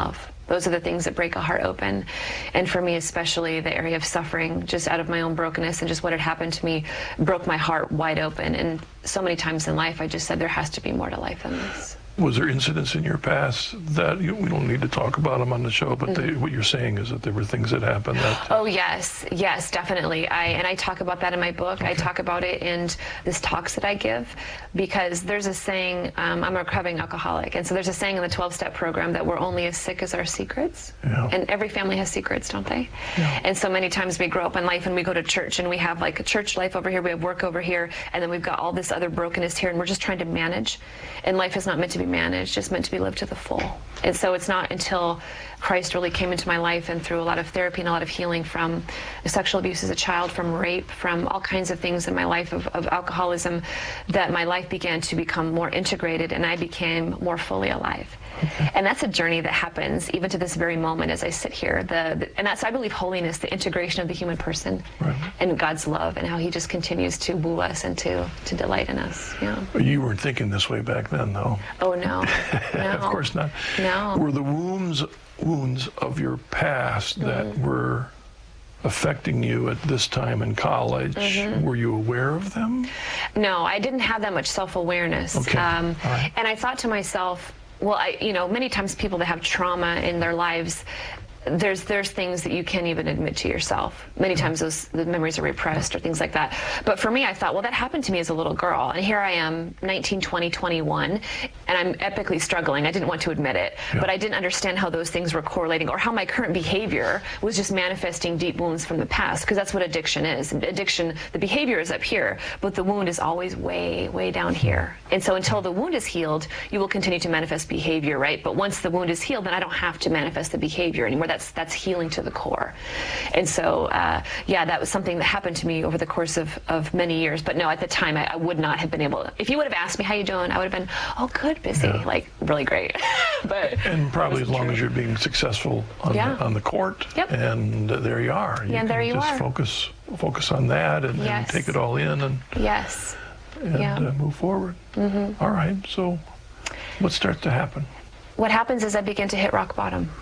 Speaker 20: Those are the things that break a heart open. And for me, especially the area of suffering, just out of my own brokenness and just what had happened to me, broke my heart wide open. And so many times in life, I just said, there has to be more to life than this.
Speaker 19: Was there incidents in your past that, you, we don't need to talk about them on the show, but
Speaker 20: Mm-hmm.
Speaker 19: they, what you're saying is that there were things that happened that...
Speaker 20: Oh, yes. Yes, definitely. I And I talk about that in my book. Okay. I talk about it in these talks that I give, because there's a saying, um, I'm a recovering alcoholic, and so there's a saying in the twelve-step program that we're only as sick as our secrets. Yeah. And every family has secrets, don't they? Yeah. And so many times we grow up in life and we go to church and we have like a church life over here, we have work over here, and then we've got all this other brokenness here, and we're just trying to manage. And life is not meant to be managed, just meant to be lived to the full. And so it's not until Christ really came into my life, and through a lot of therapy and a lot of healing from sexual abuse as a child, from rape, from all kinds of things in my life of, of alcoholism, that my life began to become more integrated and I became more fully alive. Okay. And that's a journey that happens even to this very moment as I sit here. The, the and that's, I believe, holiness, the integration of the human person, right, and God's love, and how he just continues to woo us and to, to delight in us. Yeah.
Speaker 19: You weren't thinking this way back then, though.
Speaker 20: Oh, no. No.
Speaker 19: Of course not.
Speaker 20: No.
Speaker 19: Were the wounds wounds of your past mm-hmm. that were affecting you at this time in college, mm-hmm. were you aware of them?
Speaker 20: No, I didn't have that much self-awareness.
Speaker 19: Okay.
Speaker 20: Um,
Speaker 19: All right.
Speaker 20: And I thought to myself, well, I, you know, many times people that have trauma in their lives, there's there's things that you can't even admit to yourself. Many times those the memories are repressed or things like that. But for me, I thought, well, that happened to me as a little girl, and here I am, nineteen, twenty, twenty-one, and I'm epically struggling. I didn't want to admit it, yeah. but I didn't understand how those things were correlating, or how my current behavior was just manifesting deep wounds from the past, because that's what addiction is. Addiction, the behavior is up here, but the wound is always way, way down here. And so until the wound is healed, you will continue to manifest behavior, right? But once the wound is healed, then I don't have to manifest the behavior anymore. That's that's healing to the core. And so, uh, yeah, that was something that happened to me over the course of, of many years. But no, at the time, I, I would not have been able to. If you would have asked me, how you doing? I would have been, oh, good, busy, yeah. like really great. But
Speaker 19: and probably as long true. as you're being successful on, yeah. the, on the court,
Speaker 20: yep.
Speaker 19: and uh, there you are. You
Speaker 20: yeah, and there you
Speaker 19: just
Speaker 20: are.
Speaker 19: Focus, focus on that, and,
Speaker 20: yes.
Speaker 19: and take it all in, and
Speaker 20: yes,
Speaker 19: and
Speaker 20: yeah.
Speaker 19: uh, move forward.
Speaker 20: Mm-hmm.
Speaker 19: All right. So, what starts to happen?
Speaker 20: What happens is I begin to hit rock bottom.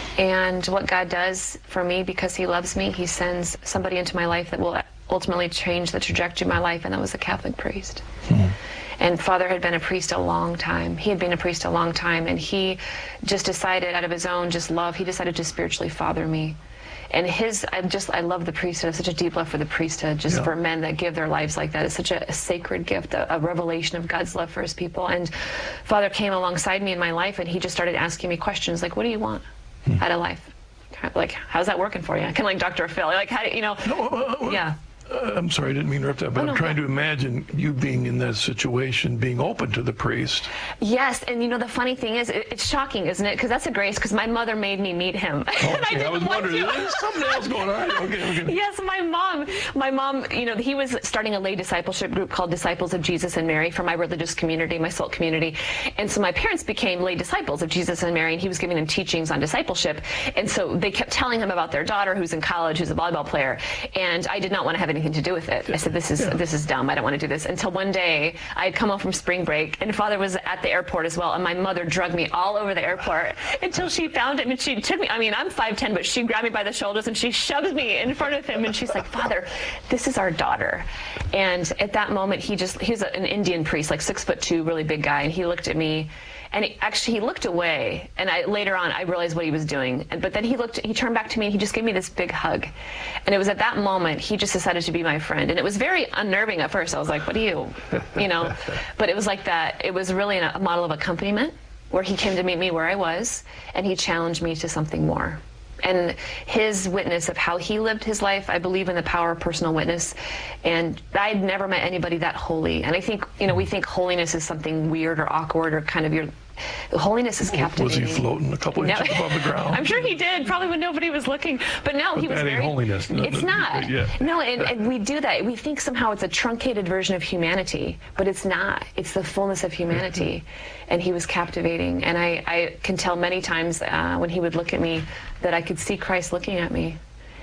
Speaker 20: And what God does for me, because he loves me, he sends somebody into my life that will ultimately change the trajectory of my life, and that was a Catholic priest. Mm-hmm. And Father had been a priest a long time. He had been a priest a long time, and he just decided, out of his own just love, he decided to spiritually father me. And his, I just, I love the priesthood. I have such a deep love for the priesthood, just yeah. for men that give their lives like that. It's such a, a sacred gift, a, a revelation of God's love for his people. And Father came alongside me in my life, and he just started asking me questions like, what do you want hmm. out of life? Like, how's that working for you? Kind of like Doctor Phil. Like, how do you know?
Speaker 19: No, uh, uh,
Speaker 20: yeah.
Speaker 19: Uh, I'm sorry, I didn't mean to interrupt that, but
Speaker 20: oh, no,
Speaker 19: I'm trying
Speaker 20: no.
Speaker 19: to imagine you being in that situation, being open to the priest.
Speaker 20: Yes, and you know, the funny thing is, it, it's shocking, isn't it? Because that's a grace, because my mother made me meet him.
Speaker 19: Oh,
Speaker 20: and
Speaker 19: okay.
Speaker 20: I,
Speaker 19: I was wondering, there's something else going on. Okay, okay.
Speaker 20: Yes, my mom, my mom, you know, he was starting a lay discipleship group called Disciples of Jesus and Mary for my religious community, my SALT community. And so my parents became lay disciples of Jesus and Mary, and he was giving them teachings on discipleship. And so they kept telling him about their daughter who's in college, who's a volleyball player. And I did not want to have anything to do with it. I said, this is yeah. this is dumb. I don't want to do this. Until one day, I had come home from spring break, and Father was at the airport as well, and my mother drugged me all over the airport until she found him, and she took me. I mean, I'm five ten, but she grabbed me by the shoulders, and she shoves me in front of him, and she's like, Father, this is our daughter. And at that moment, he just, he was an Indian priest, like six foot two, really big guy, and he looked at me, and he, actually he looked away, and I later on I realized what he was doing. But then he looked, he turned back to me, and he just gave me this big hug. And it was at that moment he just decided to be my friend. And it was very unnerving at first. I was like, what are you, you know? But it was like that. It was really a model of accompaniment, where he came to meet me where I was, and he challenged me to something more. And his witness of how he lived his life, I believe in the power of personal witness. And I had never met anybody that holy. And I think, you know, we think holiness is something weird or awkward or kind of your... Holiness is captivating.
Speaker 19: Was he floating a couple
Speaker 20: no.
Speaker 19: inches above the ground?
Speaker 20: I'm sure he did, probably when nobody was looking. But no,
Speaker 19: but
Speaker 20: he was
Speaker 19: that
Speaker 20: very...
Speaker 19: ain't holiness. No,
Speaker 20: it's
Speaker 19: no,
Speaker 20: not.
Speaker 19: Yeah.
Speaker 20: No, and, and we do that. We think somehow it's a truncated version of humanity, but it's not. It's the fullness of humanity. And he was captivating. And I, I can tell many times uh, when he would look at me that I could see Christ looking at me.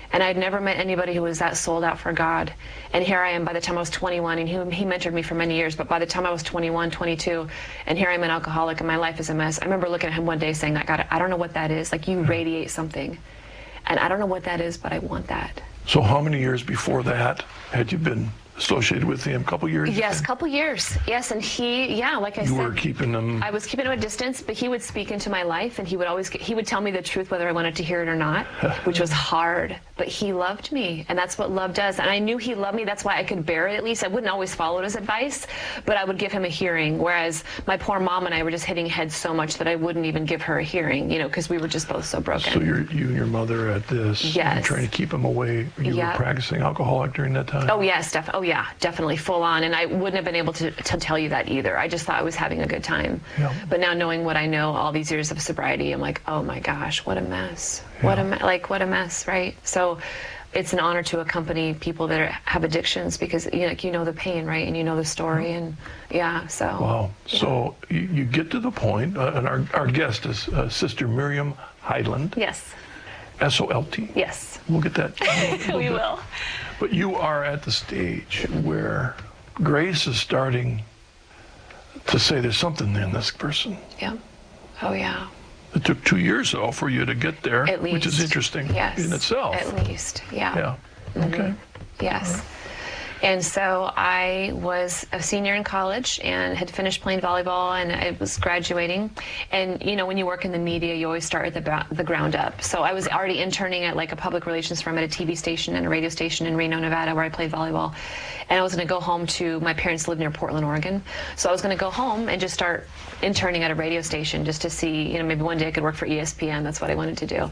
Speaker 20: And I'd never met anybody who was that sold out for God. And here I am by the time I was twenty-one, and he, he mentored me for many years, but by the time I was twenty-one, twenty-two, and here I'm an alcoholic and my life is a mess, I remember looking at him one day saying, I, God, I don't know what that is. Like, you radiate something. And I don't know what that is, but I want that.
Speaker 19: So how many years before that had you been associated with him? A couple years?
Speaker 20: Yes, a couple years. Yes, and he, yeah, like I
Speaker 19: you
Speaker 20: said.
Speaker 19: You were keeping him.
Speaker 20: I was keeping him at a distance, but he would speak into my life, and he would always, he would tell me the truth whether I wanted to hear it or not, which was hard. But he loved me, and that's what love does. And I knew he loved me. That's why I could bear it, at least. I wouldn't always follow his advice, but I would give him a hearing, whereas my poor mom and I were just hitting heads so much that I wouldn't even give her a hearing, you know, because we were just both so broken.
Speaker 19: So you're, you and your mother at this,
Speaker 20: yes.
Speaker 19: trying to keep him away. You
Speaker 20: yep.
Speaker 19: were practicing alcoholic during that time?
Speaker 20: Oh, yes. Def- oh, yeah, definitely. Full on. And I wouldn't have been able to, to tell you that either. I just thought I was having a good time.
Speaker 19: Yeah.
Speaker 20: But now knowing what I know, all these years of sobriety, I'm like, oh my gosh, what a mess.
Speaker 19: Yeah.
Speaker 20: What a me- like, what a mess, right? So it's an honor to accompany people that are, have addictions because you know, like, you know the pain, right? And you know the story. And yeah, so.
Speaker 19: Wow. Yeah. So you, you get to the point, uh, and our, our guest is uh, Sister Miriam Heidland.
Speaker 20: Yes.
Speaker 19: S O L T.
Speaker 20: Yes.
Speaker 19: We'll get that.
Speaker 20: we
Speaker 19: bit.
Speaker 20: will.
Speaker 19: But you are at the stage where grace is starting to say there's something in this person.
Speaker 20: Yeah. Oh, yeah.
Speaker 19: It took two years, though, for you to get there,
Speaker 20: at least.
Speaker 19: Which is interesting
Speaker 20: yes.
Speaker 19: in itself.
Speaker 20: At least, yeah.
Speaker 19: Yeah.
Speaker 20: Mm-hmm.
Speaker 19: Okay.
Speaker 20: Yes. And so I was a senior in college and had finished playing volleyball, and I was graduating. And, you know, when you work in the media, you always start at the, ba- the ground up. So I was already interning at like a public relations firm at a T V station and a radio station in Reno, Nevada, where I played volleyball. And I was going to go home to, my parents lived near Portland, Oregon. So I was going to go home and just start interning at a radio station just to see, you know, maybe one day I could work for E S P N. That's what I wanted to do.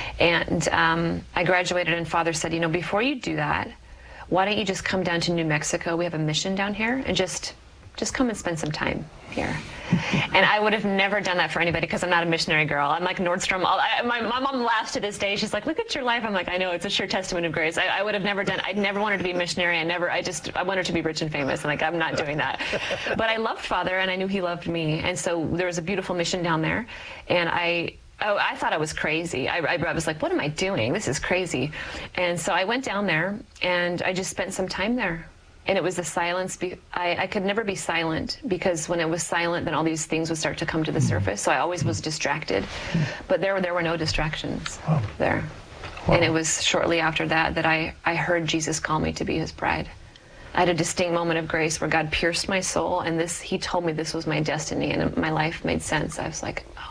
Speaker 20: And um, I graduated, and Father said, you know, before you do that, why don't you just come down to New Mexico? We have a mission down here, and just just come and spend some time here. And I would have never done that for anybody because I'm not a missionary girl. I'm like Nordstrom. I, my, my mom laughs to this day. She's like, look at your life. I'm like, I know, it's a sure testament of grace. I, I would have never done, I never wanted to be a missionary. I never, I just, I wanted to be rich and famous. And like, I'm not doing that. But I loved Father, and I knew he loved me. And so there was a beautiful mission down there. And I, Oh, I thought I was crazy. I, I, I was like, what am I doing? This is crazy. And so I went down there, and I just spent some time there. And it was the silence. Be- I, I could never be silent, because when it was silent, then all these things would start to come to the surface. So I always was distracted. But there, there were no distractions
Speaker 19: wow.
Speaker 20: there.
Speaker 19: Wow.
Speaker 20: And it was shortly after that that I, I heard Jesus call me to be his bride. I had a distinct moment of grace where God pierced my soul, and this he told me this was my destiny, and my life made sense. I was like, oh.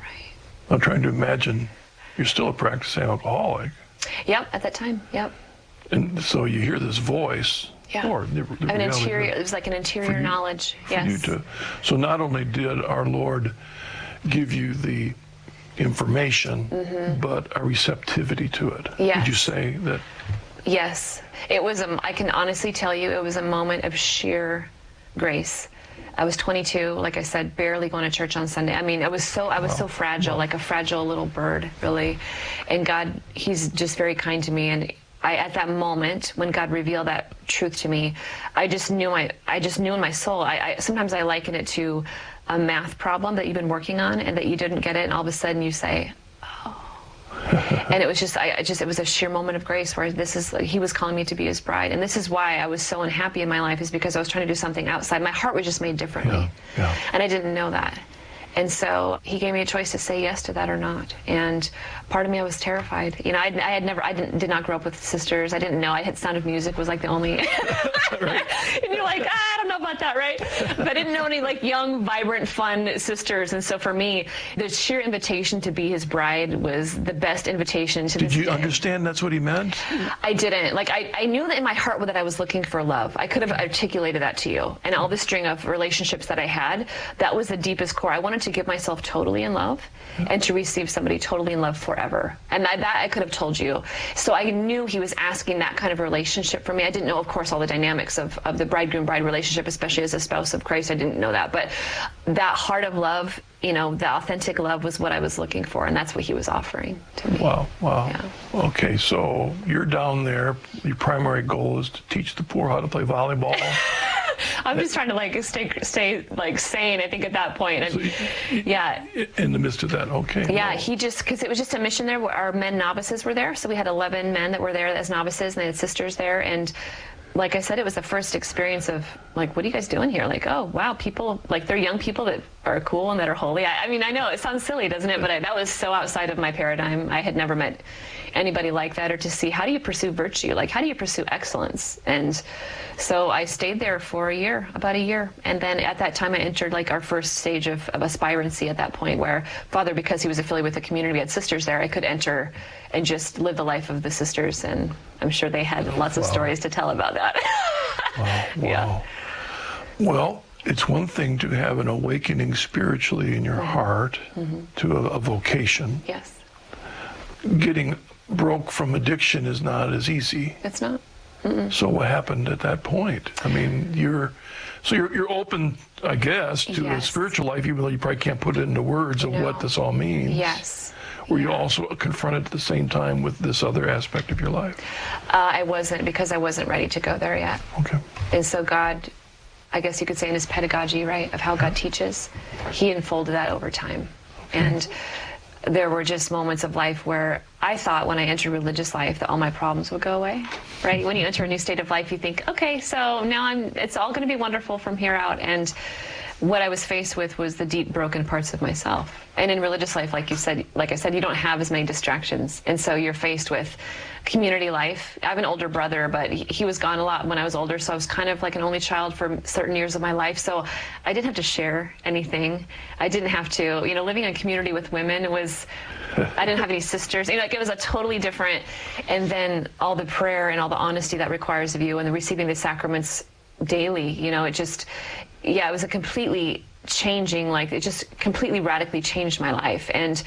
Speaker 19: I'm trying to imagine you're still a practicing alcoholic.
Speaker 20: Yep, at that time, yep.
Speaker 19: And so you hear this voice.
Speaker 20: Yeah.
Speaker 19: Or the, the
Speaker 20: an
Speaker 19: reality
Speaker 20: interior, it was like an interior
Speaker 19: you,
Speaker 20: knowledge,
Speaker 19: for
Speaker 20: yes.
Speaker 19: You to, so not only did our Lord give you the information, mm-hmm. but a receptivity to it.
Speaker 20: Yes.
Speaker 19: Would you say that?
Speaker 20: Yes. It was, a, I can honestly tell you, it was a moment of sheer grace. I was twenty-two, like I said, barely going to church on Sunday. I mean, I was so I was wow. so fragile, wow. like a fragile little bird, really. And God, he's just very kind to me. And I, at that moment, when God revealed that truth to me, I just knew my, I just knew in my soul. I, I sometimes I liken it to a math problem that you've been working on and that you didn't get it, and all of a sudden you say, oh. And it was just, I just, it was a sheer moment of grace where this is, he was calling me to be his bride. And this is why I was so unhappy in my life, is because I was trying to do something outside. My heart was just made differently.
Speaker 19: Yeah, yeah.
Speaker 20: And I didn't know that. And so he gave me a choice to say yes to that or not. And part of me, I was terrified. You know, I, I had never, I didn't, did not grow up with sisters. I didn't know. I had Sound of Music was like the only. Right. And you're like, ah, I don't know about that, right? But I didn't know any like young, vibrant, fun sisters. And so for me, the sheer invitation to be his bride was the best invitation to.
Speaker 19: Did
Speaker 20: this
Speaker 19: you
Speaker 20: day.
Speaker 19: Understand that's what he meant?
Speaker 20: I didn't. Like I, I knew that in my heart that I was looking for love. I could have articulated that to you. And all the string of relationships that I had, that was the deepest core. I wanted to give myself totally in love and to receive somebody totally in love forever. And that, that I could have told you. So I knew he was asking that kind of relationship from me. I didn't know, of course, all the dynamics of, of the bridegroom-bride relationship, especially as a spouse of Christ. I didn't know that. But that heart of love, you know, the authentic love was what I was looking for. And that's what he was offering to me.
Speaker 19: Wow, wow.
Speaker 20: Yeah.
Speaker 19: Okay, so you're down there. Your primary goal is to teach the poor how to play volleyball.
Speaker 20: I'm just trying to like stay, stay like sane, I think, at that point. And,
Speaker 19: So you-
Speaker 20: yeah.
Speaker 19: In the midst of that, okay.
Speaker 20: Yeah,
Speaker 19: no.
Speaker 20: he just, because it was just a mission there where our men novices were there. So we had eleven men that were there as novices, and they had sisters there. And like I said, it was the first experience of like, what are you guys doing here? Like, oh, wow, people, like they're young people that are cool and that are holy. I, I mean, I know it sounds silly, doesn't it? But I, that was so outside of my paradigm. I had never met anybody like that, or to see how do you pursue virtue? Like, how do you pursue excellence? And so I stayed there for a year, about a year. And then at that time I entered like our first stage of, of aspirancy at that point, where Father, because he was affiliated with the community, we had sisters there, I could enter and just live the life of the sisters. And I'm sure they had lots of
Speaker 19: Wow.
Speaker 20: stories to tell about that.
Speaker 19: Wow. Wow.
Speaker 20: Yeah.
Speaker 19: Well, it's one thing to have an awakening spiritually in your heart
Speaker 20: Mm-hmm.
Speaker 19: to a, a vocation.
Speaker 20: Yes.
Speaker 19: Getting broke from addiction is not as easy.
Speaker 20: It's not. Mm-mm.
Speaker 19: So what happened at that point? I mean, you're so you're you're open, I guess, to a
Speaker 20: Yes.
Speaker 19: spiritual life, even though you probably can't put it into words of
Speaker 20: No.
Speaker 19: what this all means.
Speaker 20: Yes.
Speaker 19: Were you also confronted at the same time with this other aspect of your life?
Speaker 20: Uh, I wasn't, because I wasn't ready to go there yet.
Speaker 19: Okay.
Speaker 20: And so God, I guess you could say in his pedagogy, right, of how God teaches, he unfolded that over time. And there were just moments of life where I thought when I entered religious life that all my problems would go away, right? When you enter a new state of life, you think, okay, so now I'm, it's all going to be wonderful from here out. And what I was faced with was the deep broken parts of myself. And in religious life, like you said, like I said, you don't have as many distractions. And so you're faced with community life. I have an older brother, but he, he was gone a lot when I was older. So I was kind of like an only child for certain years of my life. So I didn't have to share anything. I didn't have to, you know, living in community with women was, I didn't have any sisters. You know, like it was a totally different, and then all the prayer and all the honesty that requires of you and the receiving the sacraments daily, you know, it just, yeah, it was a completely changing, like it just completely radically changed my life. And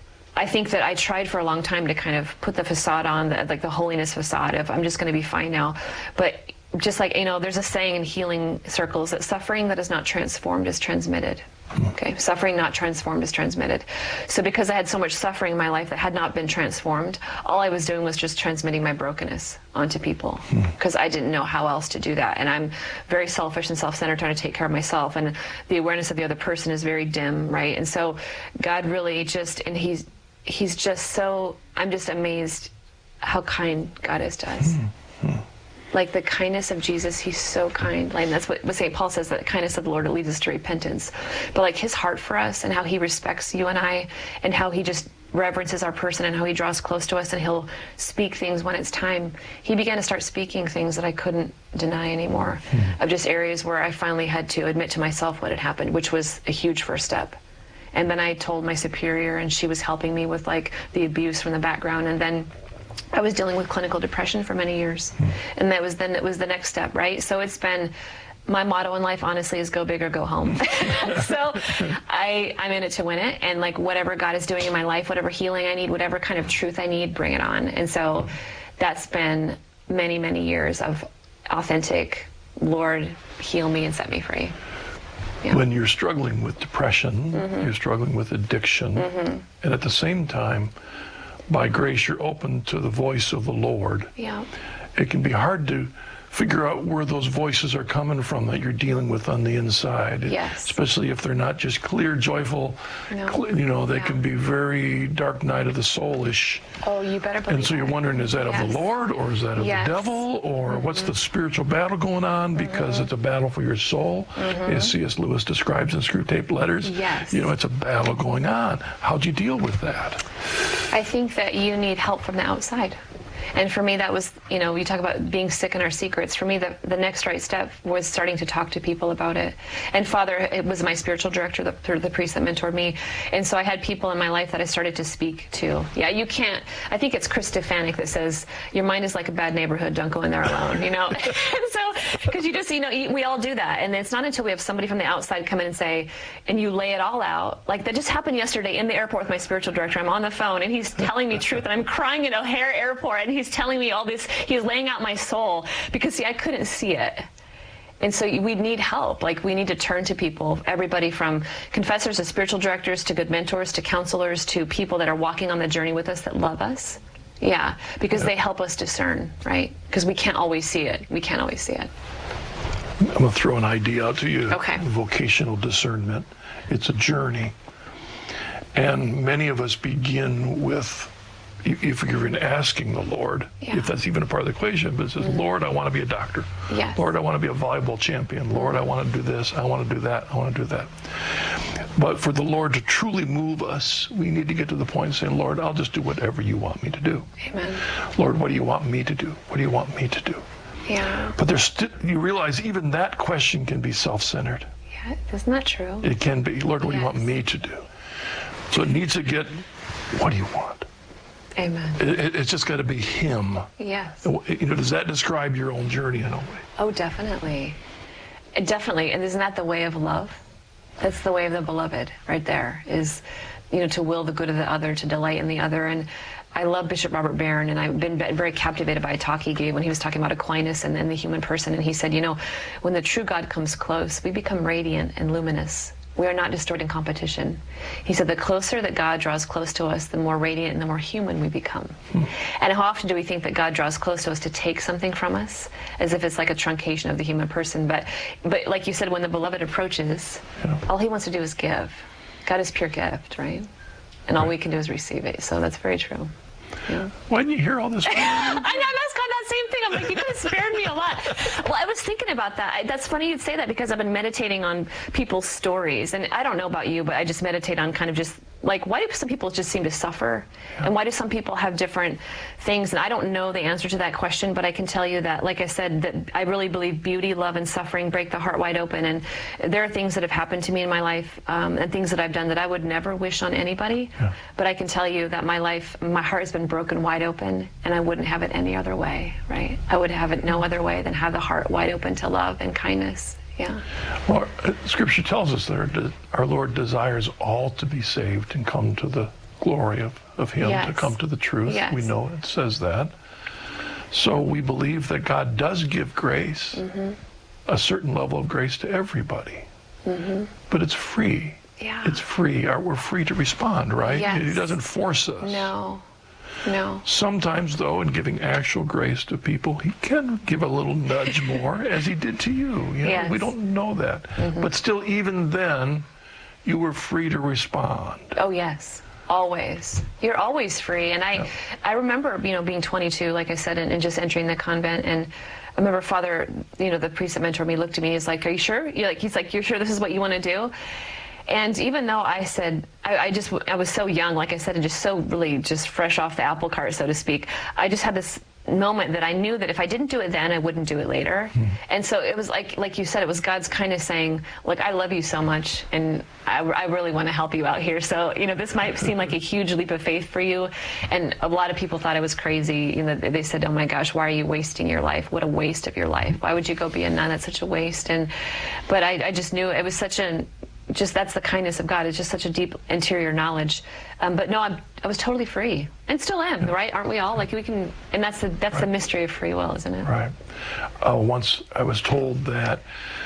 Speaker 20: I think that I tried for a long time to kind of put the facade on, the, like the holiness facade of I'm just going to be fine now. But just like, you know, there's a saying in healing circles that suffering that is not transformed is transmitted. Okay, suffering not transformed is transmitted. So because I had so much suffering in my life that had not been transformed, all I was doing was just transmitting my brokenness onto people, because I didn't know how else to do that. And I'm very selfish and self-centered, trying to take care of myself, and the awareness of the other person is very dim, right? And so God really just, and he's he's just so, I'm just amazed how kind God is to us. Like the kindness of Jesus, he's so kind. Like that's what, what Saint Paul says, that the kindness of the Lord leads us to repentance. But like his heart for us, and how he respects you and I, and how he just reverences our person, and how he draws close to us, and he'll speak things when it's time. He began to start speaking things that I couldn't deny anymore, mm. of just areas where I finally had to admit to myself what had happened, which was a huge first step. And then I told my superior, and she was helping me with like the abuse from the background. And then I was dealing with clinical depression for many years. And that was then it was the next step, right? So it's been, my motto in life, honestly, is go big or go home. So I, I'm in it to win it. And like whatever God is doing in my life, whatever healing I need, whatever kind of truth I need, bring it on. And so that's been many, many years of authentic, Lord, heal me and set me free. Yeah.
Speaker 19: When you're struggling with depression, mm-hmm. you're struggling with addiction, mm-hmm. and at the same time, by grace, you're open to the voice of the Lord.
Speaker 20: Yeah.
Speaker 19: It can be hard to figure out where those voices are coming from that you're dealing with on the inside.
Speaker 20: Yes.
Speaker 19: Especially if they're not just clear, joyful,
Speaker 20: no.
Speaker 19: cl- you know, they
Speaker 20: yeah.
Speaker 19: can be very dark night of the soul-ish.
Speaker 20: Oh, you better believe
Speaker 19: And so you're wondering, is that
Speaker 20: yes.
Speaker 19: of the Lord, or is that of
Speaker 20: yes.
Speaker 19: the devil, or mm-hmm. what's the spiritual battle going on? Because mm-hmm. it's a battle for your soul, mm-hmm. as C S Lewis describes in Screwtape Letters.
Speaker 20: Yes.
Speaker 19: You know, it's a battle going on. How'd you deal with that?
Speaker 20: I think that you need help from the outside. And for me, that was, you know, you talk about being sick in our secrets. For me, the, the next right step was starting to talk to people about it. And Father, it was my spiritual director, the, the priest that mentored me. And so I had people in my life that I started to speak to. Yeah, you can't, I think it's Chris Stefanik that says, your mind is like a bad neighborhood, don't go in there alone, you know? And so, because you just, you know, we all do that. And it's not until we have somebody from the outside come in and say, and you lay it all out. Like that just happened yesterday in the airport with my spiritual director. I'm on the phone and he's telling me truth, and I'm crying at O'Hare Airport, and he's telling me all this, he's laying out my soul, because see, I couldn't see it. And so we need help. Like we need to turn to people, everybody from confessors to spiritual directors to good mentors to counselors to people that are walking on the journey with us that love us. Yeah, because they help us discern, right? Because we can't always see it. We can't always see it.
Speaker 19: I'm going to throw an idea out to you.
Speaker 20: Okay.
Speaker 19: Vocational discernment. It's a journey. And many of us begin with, if you're even asking the Lord, yeah. if that's even a part of the equation, but it says, mm-hmm. Lord, I want to be a doctor.
Speaker 20: Yes.
Speaker 19: Lord, I want to be a volleyball champion. Lord, I want to do this. I want to do that. I want to do that. But for the Lord to truly move us, we need to get to the point of saying, Lord, I'll just do whatever you want me to do.
Speaker 20: Amen.
Speaker 19: Lord, what do you want me to do? What do you want me to do?
Speaker 20: Yeah.
Speaker 19: But there's st- you realize even that question can be self-centered.
Speaker 20: Yeah, isn't that true?
Speaker 19: It can be. Lord, what
Speaker 20: yes.
Speaker 19: do you want me to do? So it needs to get, what do you want?
Speaker 20: Amen.
Speaker 19: It, it, it's just got to be Him.
Speaker 20: Yes.
Speaker 19: You know, does that describe your own journey in a way?
Speaker 20: Oh, definitely. Definitely. And isn't that the way of love? That's the way of the beloved right there, is, you know, to will the good of the other, to delight in the other. And I love Bishop Robert Barron, and I've been very captivated by a talk he gave when he was talking about Aquinas and, and the human person. And he said, you know, when the true God comes close, we become radiant and luminous. We are not distorting competition. He said the closer that God draws close to us, the more radiant and the more human we become. Hmm. And how often do we think that God draws close to us to take something from us, as if it's like a truncation of the human person? But, but like you said, when the beloved approaches, yeah. all He wants to do is give. God is pure gift, right? And all right. we can do is receive it. So that's very true. Yeah.
Speaker 19: Why didn't you hear all this?
Speaker 20: I know, that's kind of that same thing. I'm like, you could have spared me a lot. Well, I was thinking about that. I, that's funny you'd say that, because I've been meditating on people's stories. And I don't know about you, but I just meditate on kind of just, like, why do some people just seem to suffer? Yeah. And why do some people have different things? And I don't know the answer to that question, but I can tell you that, like I said, that I really believe beauty, love, and suffering break the heart wide open. And there are things that have happened to me in my life, um, and things that I've done that I would never wish on anybody. Yeah. But I can tell you that my life, my heart has been broken wide open, and I wouldn't have it any other way, right? I would have it no other way than have the heart wide open to love and kindness. Yeah.
Speaker 19: Well, Scripture tells us that our Lord desires all to be saved and come to the glory of, of Him, yes. to come to the truth.
Speaker 20: Yes.
Speaker 19: We know it says that. So we believe that God does give grace, mm-hmm. a certain level of grace to everybody. Mm-hmm. But it's free.
Speaker 20: Yeah.
Speaker 19: It's free. We're free to respond, right?
Speaker 20: Yes.
Speaker 19: He doesn't force us.
Speaker 20: No. No.
Speaker 19: Sometimes, though, in giving actual grace to people, He can give a little nudge more, as He did to you. You know,
Speaker 20: yes.
Speaker 19: we don't know that. Mm-hmm. But still, even then, you were free to respond.
Speaker 20: Oh, yes. Always. You're always free. And I, yeah. I remember, you know, being twenty-two, like I said, and, and just entering the convent. And I remember Father, you know, the priest that mentored me looked at me. He's like, "Are you sure?" You're like, he's like, "You're sure this is what you want to do?" And even though I said, I, I just, I was so young, like I said, and just so really just fresh off the apple cart, so to speak, I just had this moment that I knew that if I didn't do it then, I wouldn't do it later. Mm. And so it was like, like you said, it was God's kind of saying, look, I love you so much, and I, I really want to help you out here. So, you know, this might seem like a huge leap of faith for you. And a lot of people thought I was crazy. You know, they said, oh my gosh, why are you wasting your life? What a waste of your life. Why would you go be a nun? That's such a waste. And, but I, I just knew it was such an, just that's the kindness of God. It's just such a deep interior knowledge. Um, but no, I'm, I was totally free, and still am. Yeah. Right? Aren't we all? Like we can, and that's the that's right. the mystery of free will, isn't it?
Speaker 19: Right. Uh, once I was told that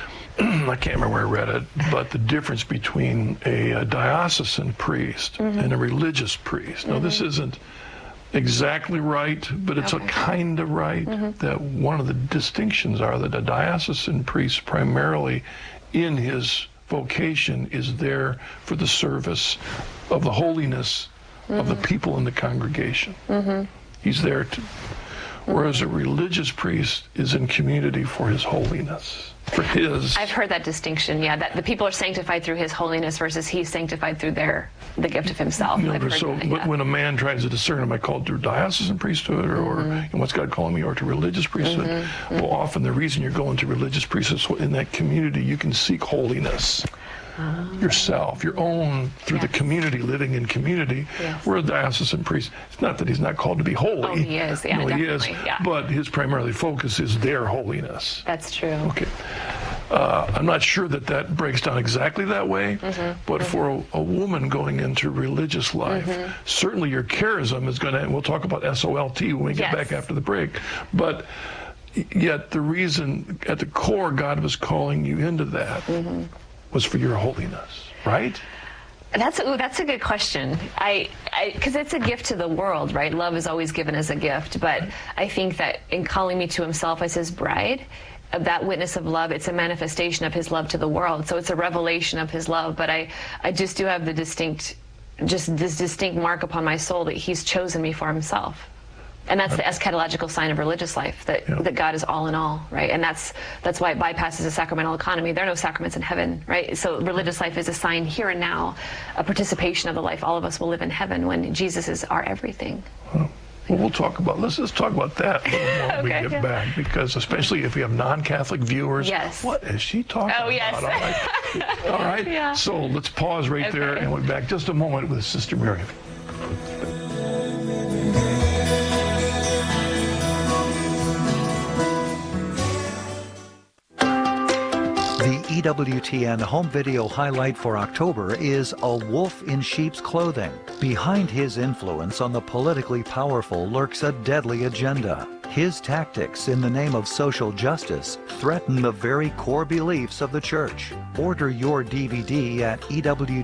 Speaker 19: I can't remember where I read it, but the difference between a, a diocesan priest mm-hmm. and a religious priest. Now, mm-hmm. this isn't exactly right, but it's okay. a kind of right. Mm-hmm. That one of the distinctions are that a diocesan priest primarily in his vocation is there for the service of the holiness mm-hmm. of the people in the congregation. Mm-hmm. He's there to, whereas a religious priest is in community for his holiness, for his.
Speaker 20: I've heard that distinction, yeah, that the people are sanctified through his holiness versus he's sanctified through their, the gift of himself.
Speaker 19: You know, so that, yeah. when a man tries to discern, am I called to diocesan priesthood or, mm-hmm. or and what's God calling me, or to religious priesthood? Mm-hmm. Well, often the reason you're going to religious priesthood is in that community you can seek holiness. Um, yourself, your own, through yes. the community, living in community. Yes. We're a diocesan priest. It's not that he's not called to be holy.
Speaker 20: Oh, he is, yeah,
Speaker 19: no,
Speaker 20: definitely.
Speaker 19: He is,
Speaker 20: yeah.
Speaker 19: But his primarily focus is their holiness.
Speaker 20: That's true.
Speaker 19: Okay. Uh, I'm not sure that that breaks down exactly that way, mm-hmm. but mm-hmm. for a, a woman going into religious life, mm-hmm. certainly your charism is going to, and we'll talk about S O L T when we get yes. back after the break, but yet the reason, at the core, God was calling you into that. Mm-hmm. was for your holiness, right?
Speaker 20: That's ooh, that's a good question. I, because it's a gift to the world, right? Love is always given as a gift, but I think that in calling me to Himself as His bride, that witness of love, it's a manifestation of his love to the world. So it's a revelation of his love. But I, I just do have the distinct, just this distinct mark upon my soul that he's chosen me for himself. And that's the eschatological sign of religious life, that, yeah. that God is all in all, right? And that's that's why it bypasses the sacramental economy. There are no sacraments in heaven, right? So religious life is a sign here and now, a participation of the life all of us will live in heaven when Jesus is our everything.
Speaker 19: Well, well we'll talk about, let's just talk about that a little more when
Speaker 20: okay,
Speaker 19: we get
Speaker 20: yeah.
Speaker 19: back, because especially if we have non-Catholic viewers,
Speaker 20: yes.
Speaker 19: what is she talking
Speaker 20: oh, yes.
Speaker 19: about? All right, all right.
Speaker 20: Yeah.
Speaker 19: So let's pause right okay. there, and we'll be back just a moment with Sister Miriam.
Speaker 21: The E W T N home video highlight for October is A Wolf in Sheep's Clothing. Behind his influence on the politically powerful lurks a deadly agenda. His tactics in the name of social justice threaten the very core beliefs of the church. Order your D V D at E W